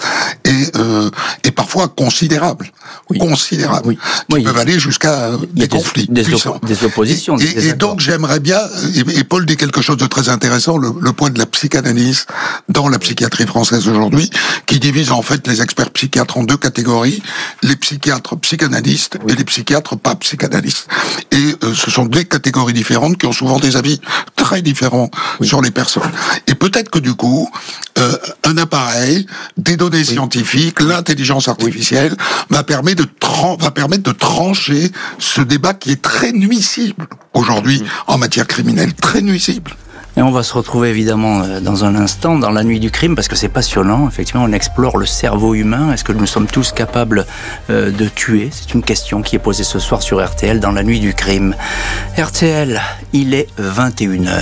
et parfois considérables, qui peuvent aller jusqu'à des conflits, des oppositions. Et donc j'aimerais bien, et Paul dit quelque chose de très intéressant, le poids de la psychanalyse dans la psychiatrie française aujourd'hui, qui divise en fait les experts psychiatres en 2 catégories, les psychiatres psychanalystes et les psychiatres pas psychanalystes. Et ce sont 2 catégories différentes qui ont souvent des avis très différents sur les personnes. Et peut-être que du coup, un appareil, des données scientifiques, l'intelligence artificielle va permettre de trancher ce débat qui est très nuisible aujourd'hui en matière criminelle, très nuisible. Et on va se retrouver évidemment dans un instant dans la nuit du crime parce que c'est passionnant. Effectivement, on explore le cerveau humain. Est-ce que nous sommes tous capables de tuer ? C'est une question qui est posée ce soir sur RTL dans la nuit du crime. RTL, il est 21h.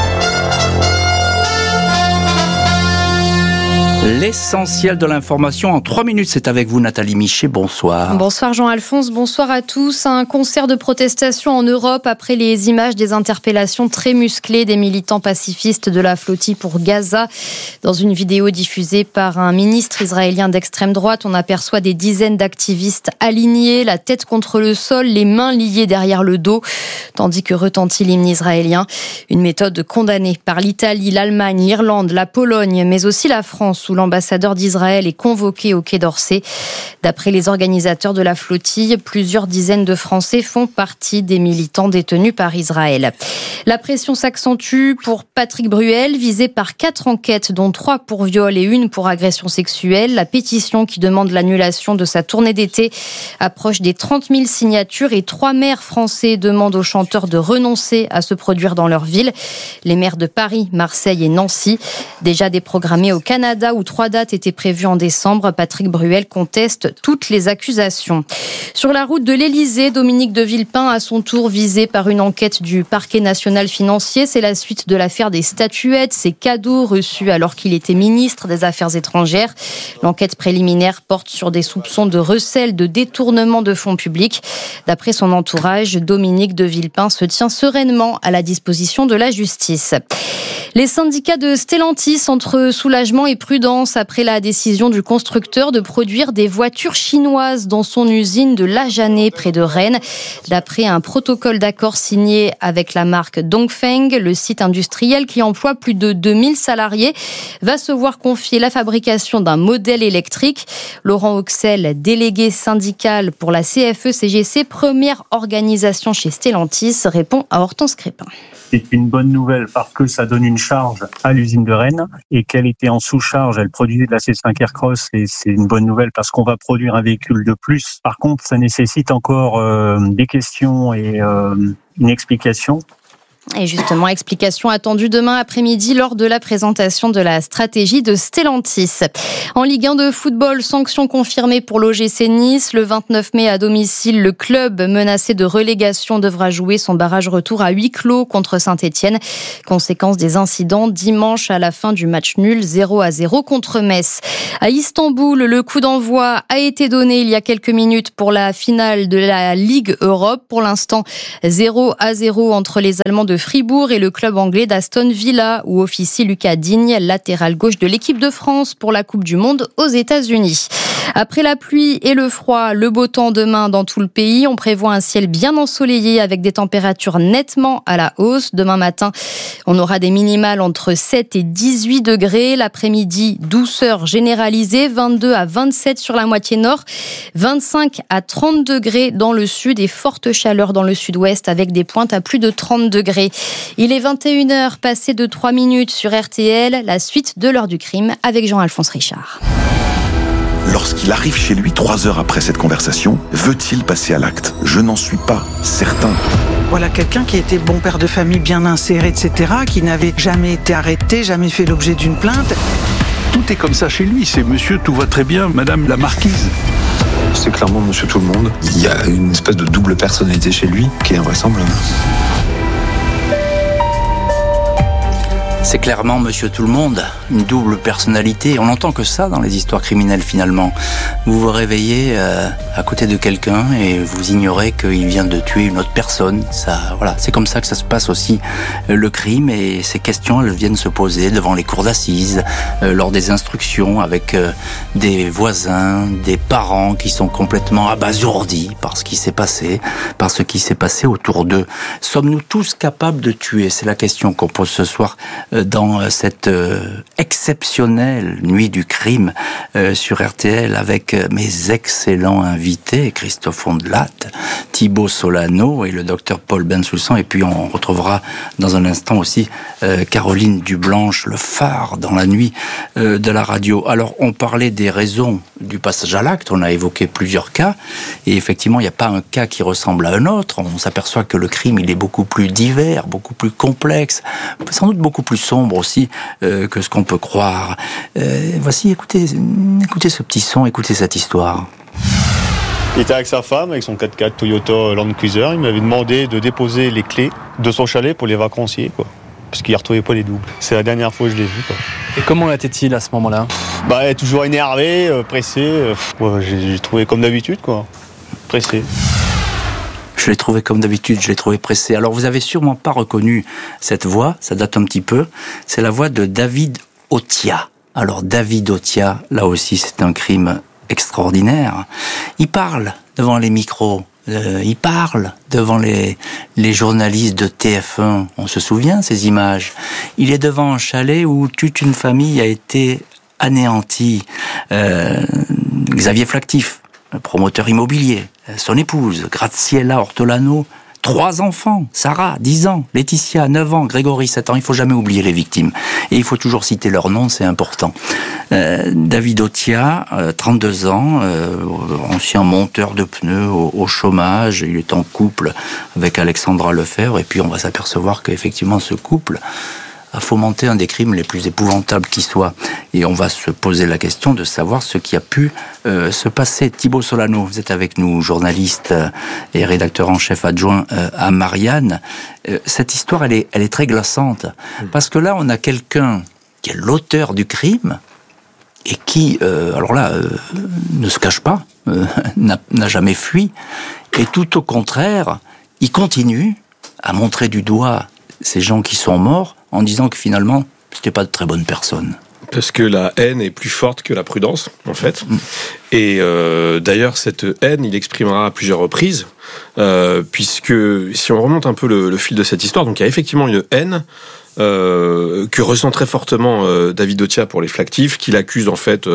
L'essentiel de l'information en 3 minutes, c'est avec vous Nathalie Michet, bonsoir. Bonsoir Jean-Alphonse, bonsoir à tous. Un concert de protestation en Europe après les images des interpellations très musclées des militants pacifistes de la flottille pour Gaza. Dans une vidéo diffusée par un ministre israélien d'extrême droite, on aperçoit des dizaines d'activistes alignés, la tête contre le sol, les mains liées derrière le dos, tandis que retentit l'hymne israélien. Une méthode condamnée par l'Italie, l'Allemagne, l'Irlande, la Pologne, mais aussi la France, où l'ambassadeur d'Israël est convoqué au Quai d'Orsay. D'après les organisateurs de la flottille, plusieurs dizaines de Français font partie des militants détenus par Israël. La pression s'accentue pour Patrick Bruel, visé par 4 enquêtes, dont 3 pour viol et 1 pour agression sexuelle. La pétition qui demande l'annulation de sa tournée d'été approche des 30 000 signatures et 3 maires français demandent aux chanteurs de renoncer à se produire dans leur ville. Les maires de Paris, Marseille et Nancy, déjà déprogrammés au Canada où 3 dates étaient prévues en décembre. Patrick Bruel conteste toutes les accusations. Sur la route de l'Élysée, Dominique de Villepin, à son tour visé par une enquête du parquet national financier. C'est la suite de l'affaire des statuettes, ces cadeaux reçus alors qu'il était ministre des Affaires étrangères. L'enquête préliminaire porte sur des soupçons de recel, de détournement de fonds publics. D'après son entourage, Dominique de Villepin se tient sereinement à la disposition de la justice. Les syndicats de Stellantis, entre soulagement et prudence, prudence après la décision du constructeur de produire des voitures chinoises dans son usine de La Janée près de Rennes. D'après un protocole d'accord signé avec la marque Dongfeng, le site industriel qui emploie plus de 2000 salariés va se voir confier la fabrication d'un modèle électrique. Laurent Auxel, délégué syndical pour la CFE-CGC, première organisation chez Stellantis, répond à Hortense Crépin. C'est une bonne nouvelle parce que ça donne une charge à l'usine de Rennes et qu'elle était en sous-charge, elle produisait de la C5 Aircross et c'est une bonne nouvelle parce qu'on va produire un véhicule de plus. Par contre, ça nécessite encore des questions et une explication. Et justement, explication attendue demain après-midi lors de la présentation de la stratégie de Stellantis. En Ligue 1 de football, sanction confirmée pour l'OGC Nice. Le 29 mai à domicile, le club menacé de relégation devra jouer son barrage retour à huis clos contre Saint-Etienne. Conséquence des incidents dimanche à la fin du match nul 0-0 contre Metz. À Istanbul, le coup d'envoi a été donné il y a quelques minutes pour la finale de la Ligue Europe. Pour l'instant, 0-0 entre les Allemands de Fribourg et le club anglais d'Aston Villa, où officie Lucas Digne, latéral gauche de l'équipe de France pour la Coupe du Monde aux États-Unis. Après la pluie et le froid, le beau temps demain dans tout le pays. On prévoit un ciel bien ensoleillé avec des températures nettement à la hausse. Demain matin, on aura des minimales entre 7 et 18 degrés. L'après-midi, douceur généralisée, 22 à 27 sur la moitié nord, 25 à 30 degrés dans le sud et forte chaleur dans le sud-ouest avec des pointes à plus de 30 degrés. Il est 21h, passé de 3 minutes sur RTL, la suite de l'heure du crime avec Jean-Alphonse Richard. Lorsqu'il arrive chez lui 3 heures après cette conversation, veut-il passer à l'acte ? Je n'en suis pas certain. Voilà quelqu'un qui était bon père de famille, bien inséré, etc., qui n'avait jamais été arrêté, jamais fait l'objet d'une plainte. Tout est comme ça chez lui, c'est monsieur tout va très bien, madame la marquise. C'est clairement monsieur tout le monde. Il y a une espèce de double personnalité chez lui qui est invraisemblable. C'est clairement monsieur tout le monde, une double personnalité. On n'entend que ça dans les histoires criminelles finalement. Vous vous réveillez à côté de quelqu'un et vous ignorez qu'il vient de tuer une autre personne. Ça, voilà, c'est comme ça que ça se passe aussi le crime et ces questions elles viennent se poser devant les cours d'assises, lors des instructions avec des voisins, des parents qui sont complètement abasourdis par ce qui s'est passé, autour d'eux. Sommes-nous tous capables de tuer ? C'est la question qu'on pose ce soir dans cette exceptionnelle nuit du crime sur RTL avec mes excellents invités, Christophe Ondelat, Thibaut Solano et le docteur Paul Bensoussan. Et puis on retrouvera dans un instant aussi Caroline Dublanche, le phare dans la nuit de la radio. Alors on parlait des raisons du passage à l'acte, on a évoqué plusieurs cas et effectivement il n'y a pas un cas qui ressemble à un autre. On s'aperçoit que le crime il est beaucoup plus divers, beaucoup plus complexe, sans doute beaucoup plus sombre aussi que ce qu'on peut croire. Voici, écoutez ce petit son, écoutez cette histoire. Il était avec sa femme, avec son 4x4 Toyota Land Cruiser. Il m'avait demandé de déposer les clés de son chalet pour les vacanciers, quoi. Parce qu'il ne retrouvait pas les doubles. C'est la dernière fois que je l'ai vu, quoi. Et comment était-il à ce moment-là ? Toujours énervé, pressé. J'ai trouvé comme d'habitude, quoi. Pressé. Je l'ai trouvé comme d'habitude, je l'ai trouvé pressé. Alors vous avez sûrement pas reconnu cette voix, ça date un petit peu. C'est la voix de David Otia. Alors David Otia, là aussi c'est un crime extraordinaire. Il parle devant les micros, il parle devant les journalistes de TF1. On se souvient ces images. Il est devant un chalet où toute une famille a été anéantie. Xavier Flactif, promoteur immobilier, son épouse, Graziella Ortolano, 3 enfants, Sarah, 10 ans, Laetitia, 9 ans, Grégory, 7 ans. Il faut jamais oublier les victimes. Et il faut toujours citer leur nom, c'est important. David Otia, 32 ans, ancien monteur de pneus au chômage. Il est en couple avec Alexandra Lefebvre. Et puis on va s'apercevoir qu'effectivement ce couple a fomenté un des crimes les plus épouvantables qui soit. Et on va se poser la question de savoir ce qui a pu se passer. Thibaut Solano, vous êtes avec nous, journaliste et rédacteur en chef adjoint à Marianne. Cette histoire, elle est très glaçante. Parce que là, on a quelqu'un qui est l'auteur du crime et qui, ne se cache pas, n'a jamais fui. Et tout au contraire, il continue à montrer du doigt ces gens qui sont morts en disant que finalement, c'était pas de très bonnes personnes. Parce que la haine est plus forte que la prudence, en fait. Et d'ailleurs, cette haine, il exprimera à plusieurs reprises, puisque si on remonte un peu le fil de cette histoire, donc il y a effectivement une haine que ressent très fortement David Otia pour les Flactifs, qu'il accuse en fait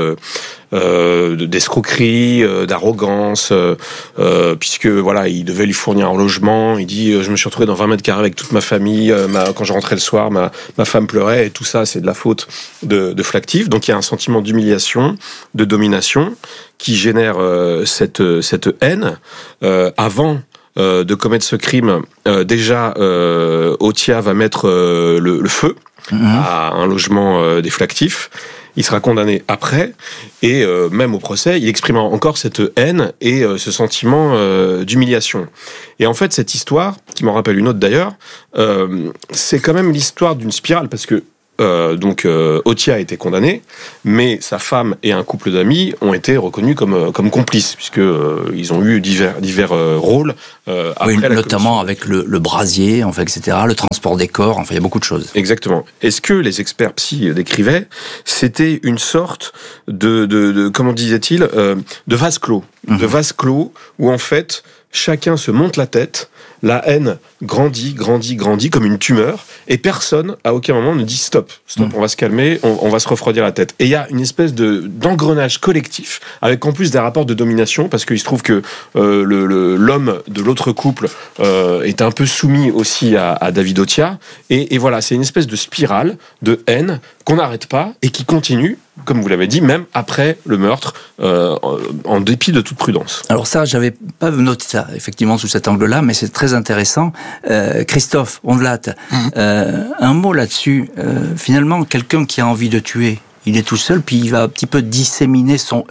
d'escroquerie, d'arrogance, puisque voilà, il devait lui fournir un logement. Il dit je me suis retrouvé dans 20 mètres carrés avec toute ma famille, quand je rentrais le soir, ma femme pleurait, et tout ça c'est de la faute de Flactifs. Donc il y a un sentiment d'humiliation, de domination qui génère cette haine. Avant de commettre ce crime, déjà Otia va mettre le feu à un logement des Flactifs. Il sera condamné après, et même au procès, il exprime encore cette haine et ce sentiment d'humiliation. Et en fait, cette histoire, qui m'en rappelle une autre d'ailleurs, c'est quand même l'histoire d'une spirale, parce que Otia a été condamné, mais sa femme et un couple d'amis ont été reconnus comme complices, puisque ils ont eu divers rôles après la notamment avec le brasier, enfin, etc., le transport des corps, enfin il y a beaucoup de choses. Exactement. Et ce que les experts psy décrivaient, c'était une sorte de comment disait-il, de vase clos, de vase clos où en fait chacun se monte la tête. La haine grandit comme une tumeur, et personne à aucun moment ne dit stop, on va se calmer, on va se refroidir la tête. Et il y a une espèce d'engrenage collectif, avec en plus des rapports de domination, parce qu'il se trouve que l'homme de l'autre couple est un peu soumis aussi à David Otia, et voilà, c'est une espèce de spirale de haine qu'on n'arrête pas et qui continue, comme vous l'avez dit, même après le meurtre, en dépit de toute prudence. Alors ça, j'avais pas noté ça, effectivement, sous cet angle-là, mais c'est très intéressant. Christophe Ondelat, un mot là-dessus. Finalement, quelqu'un qui a envie de tuer, il est tout seul, puis il va un petit peu disséminer son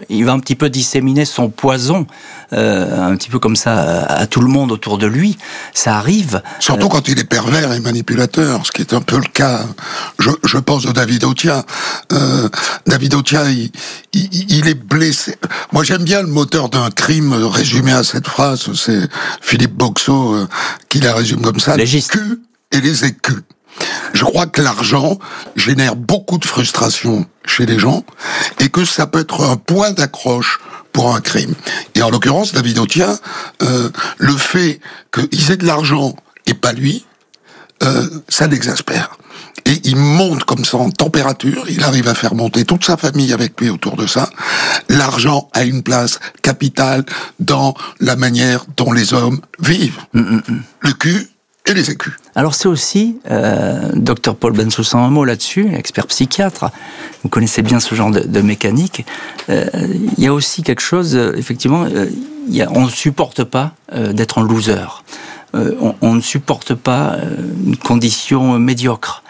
poison, un petit peu comme ça, à tout le monde autour de lui. Ça arrive. Surtout quand il est pervers et manipulateur, ce qui est un peu le cas. Je pense de David Otia. David Otia, il est blessé. Moi, j'aime bien le moteur d'un crime résumé à cette phrase. C'est Philippe Boxeau qui la résume comme ça. Les culs et les écus. Je crois que l'argent génère beaucoup de frustration chez les gens et que ça peut être un point d'accroche pour un crime. Et en l'occurrence, David Otia, le fait qu'ils aient de l'argent et pas lui, ça l'exaspère. Et il monte comme ça en température, il arrive à faire monter toute sa famille avec lui autour de ça. L'argent a une place capitale dans la manière dont les hommes vivent. Le cul et les écus. Alors c'est aussi, Dr Paul Bensoussan, un mot là-dessus, expert psychiatre, vous connaissez bien ce genre de mécanique, il y a aussi quelque chose, effectivement, on ne supporte pas d'être un loser, on ne supporte pas une condition médiocre.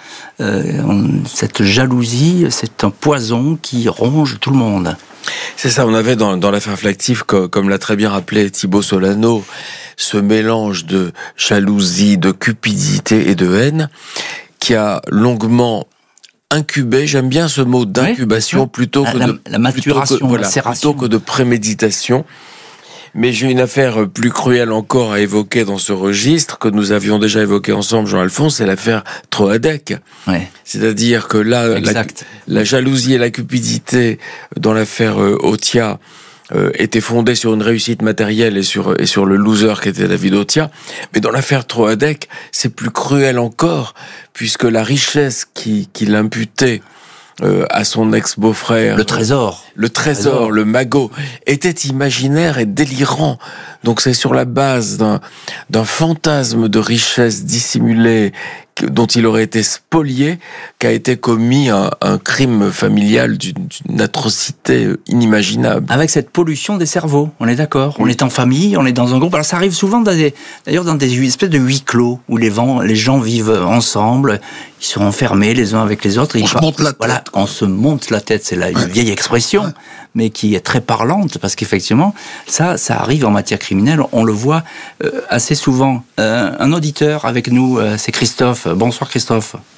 Cette jalousie, c'est un poison qui ronge tout le monde. C'est ça, on avait dans l'affaire Flactifs, comme l'a très bien rappelé Thibaut Solano, ce mélange de jalousie, de cupidité et de haine qui a longuement incubé, j'aime bien ce mot d'incubation, plutôt que la maturation, la macération. Plutôt que de préméditation. Mais j'ai une affaire plus cruelle encore à évoquer dans ce registre, que nous avions déjà évoqué ensemble, Jean-Alphonse, c'est l'affaire Troadec. C'est-à-dire que là, la jalousie et la cupidité dans l'affaire Otia était fondée sur une réussite matérielle et sur le loser qui était David Otia. Mais dans l'affaire Troadec, c'est plus cruel encore, puisque la richesse qu'il imputait à son ex-beau-frère. Le trésor, le magot, était imaginaire et délirant. Donc c'est sur la base d'un fantasme de richesse dissimulée dont il aurait été spolié qu'a été commis un crime familial d'une atrocité inimaginable. Avec cette pollution des cerveaux, on est d'accord. On est en famille, on est dans un groupe. Alors ça arrive souvent dans des espèces de huis clos où les gens vivent ensemble, ils sont enfermés les uns avec les autres. On se monte la tête. Voilà, on se monte la tête, c'est là une vieille expression, mais qui est très parlante, parce qu'effectivement, ça arrive en matière criminelle, on le voit assez souvent. Un auditeur avec nous, c'est Christophe. Bonsoir Christophe.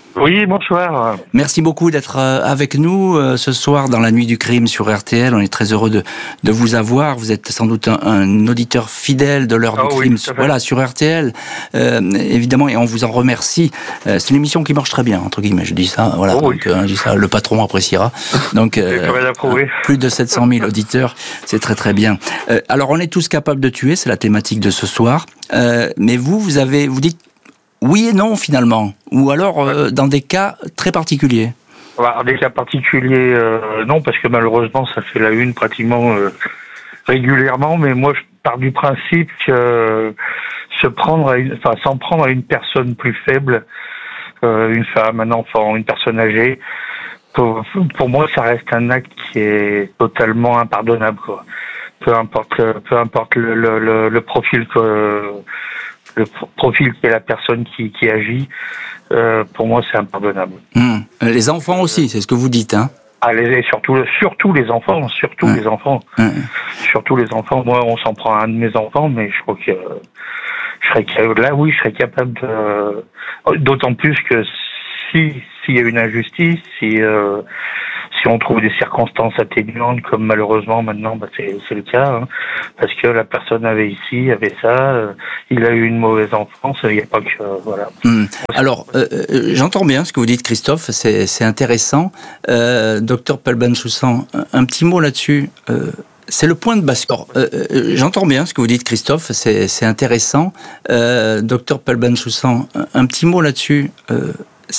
Oui, bonsoir. Merci beaucoup d'être avec nous ce soir dans la nuit du crime sur RTL. On est très heureux de vous avoir. Vous êtes sans doute un auditeur fidèle de l'heure du crime. Voilà, sur RTL, évidemment, et on vous en remercie. C'est une émission qui marche très bien, entre guillemets. Je dis ça, voilà. Donc, je dis ça, le patron appréciera. Donc, plus de 700 000 auditeurs, c'est très très bien. Alors, on est tous capables de tuer, c'est la thématique de ce soir. Mais vous dites oui et non finalement, ou alors dans des cas très particuliers. Alors, des cas particuliers, non, parce que malheureusement ça fait la une pratiquement régulièrement, mais moi je pars du principe que s'en prendre à une personne plus faible, une femme, un enfant, une personne âgée, pour moi ça reste un acte qui est totalement impardonnable, quoi. Peu importe le profil qu'est la personne qui agit, pour moi c'est impardonnable. Les enfants aussi, c'est ce que vous dites, hein? Surtout les enfants, les enfants. Surtout les enfants. Moi, on s'en prend à un de mes enfants, mais je crois que je serais capable de. D'autant plus que s'il y a une injustice, si on trouve des circonstances atténuantes, comme malheureusement maintenant, c'est le cas, hein, parce que la personne avait ça, il a eu une mauvaise enfance, il n'y a pas que voilà. Alors, j'entends bien ce que vous dites, Christophe, c'est intéressant. Docteur Pelban-Choussan, un petit mot là-dessus. C'est le point de bascule. J'entends bien ce que vous dites, Christophe, c'est intéressant. Docteur Pelban-Choussan, un petit mot là-dessus.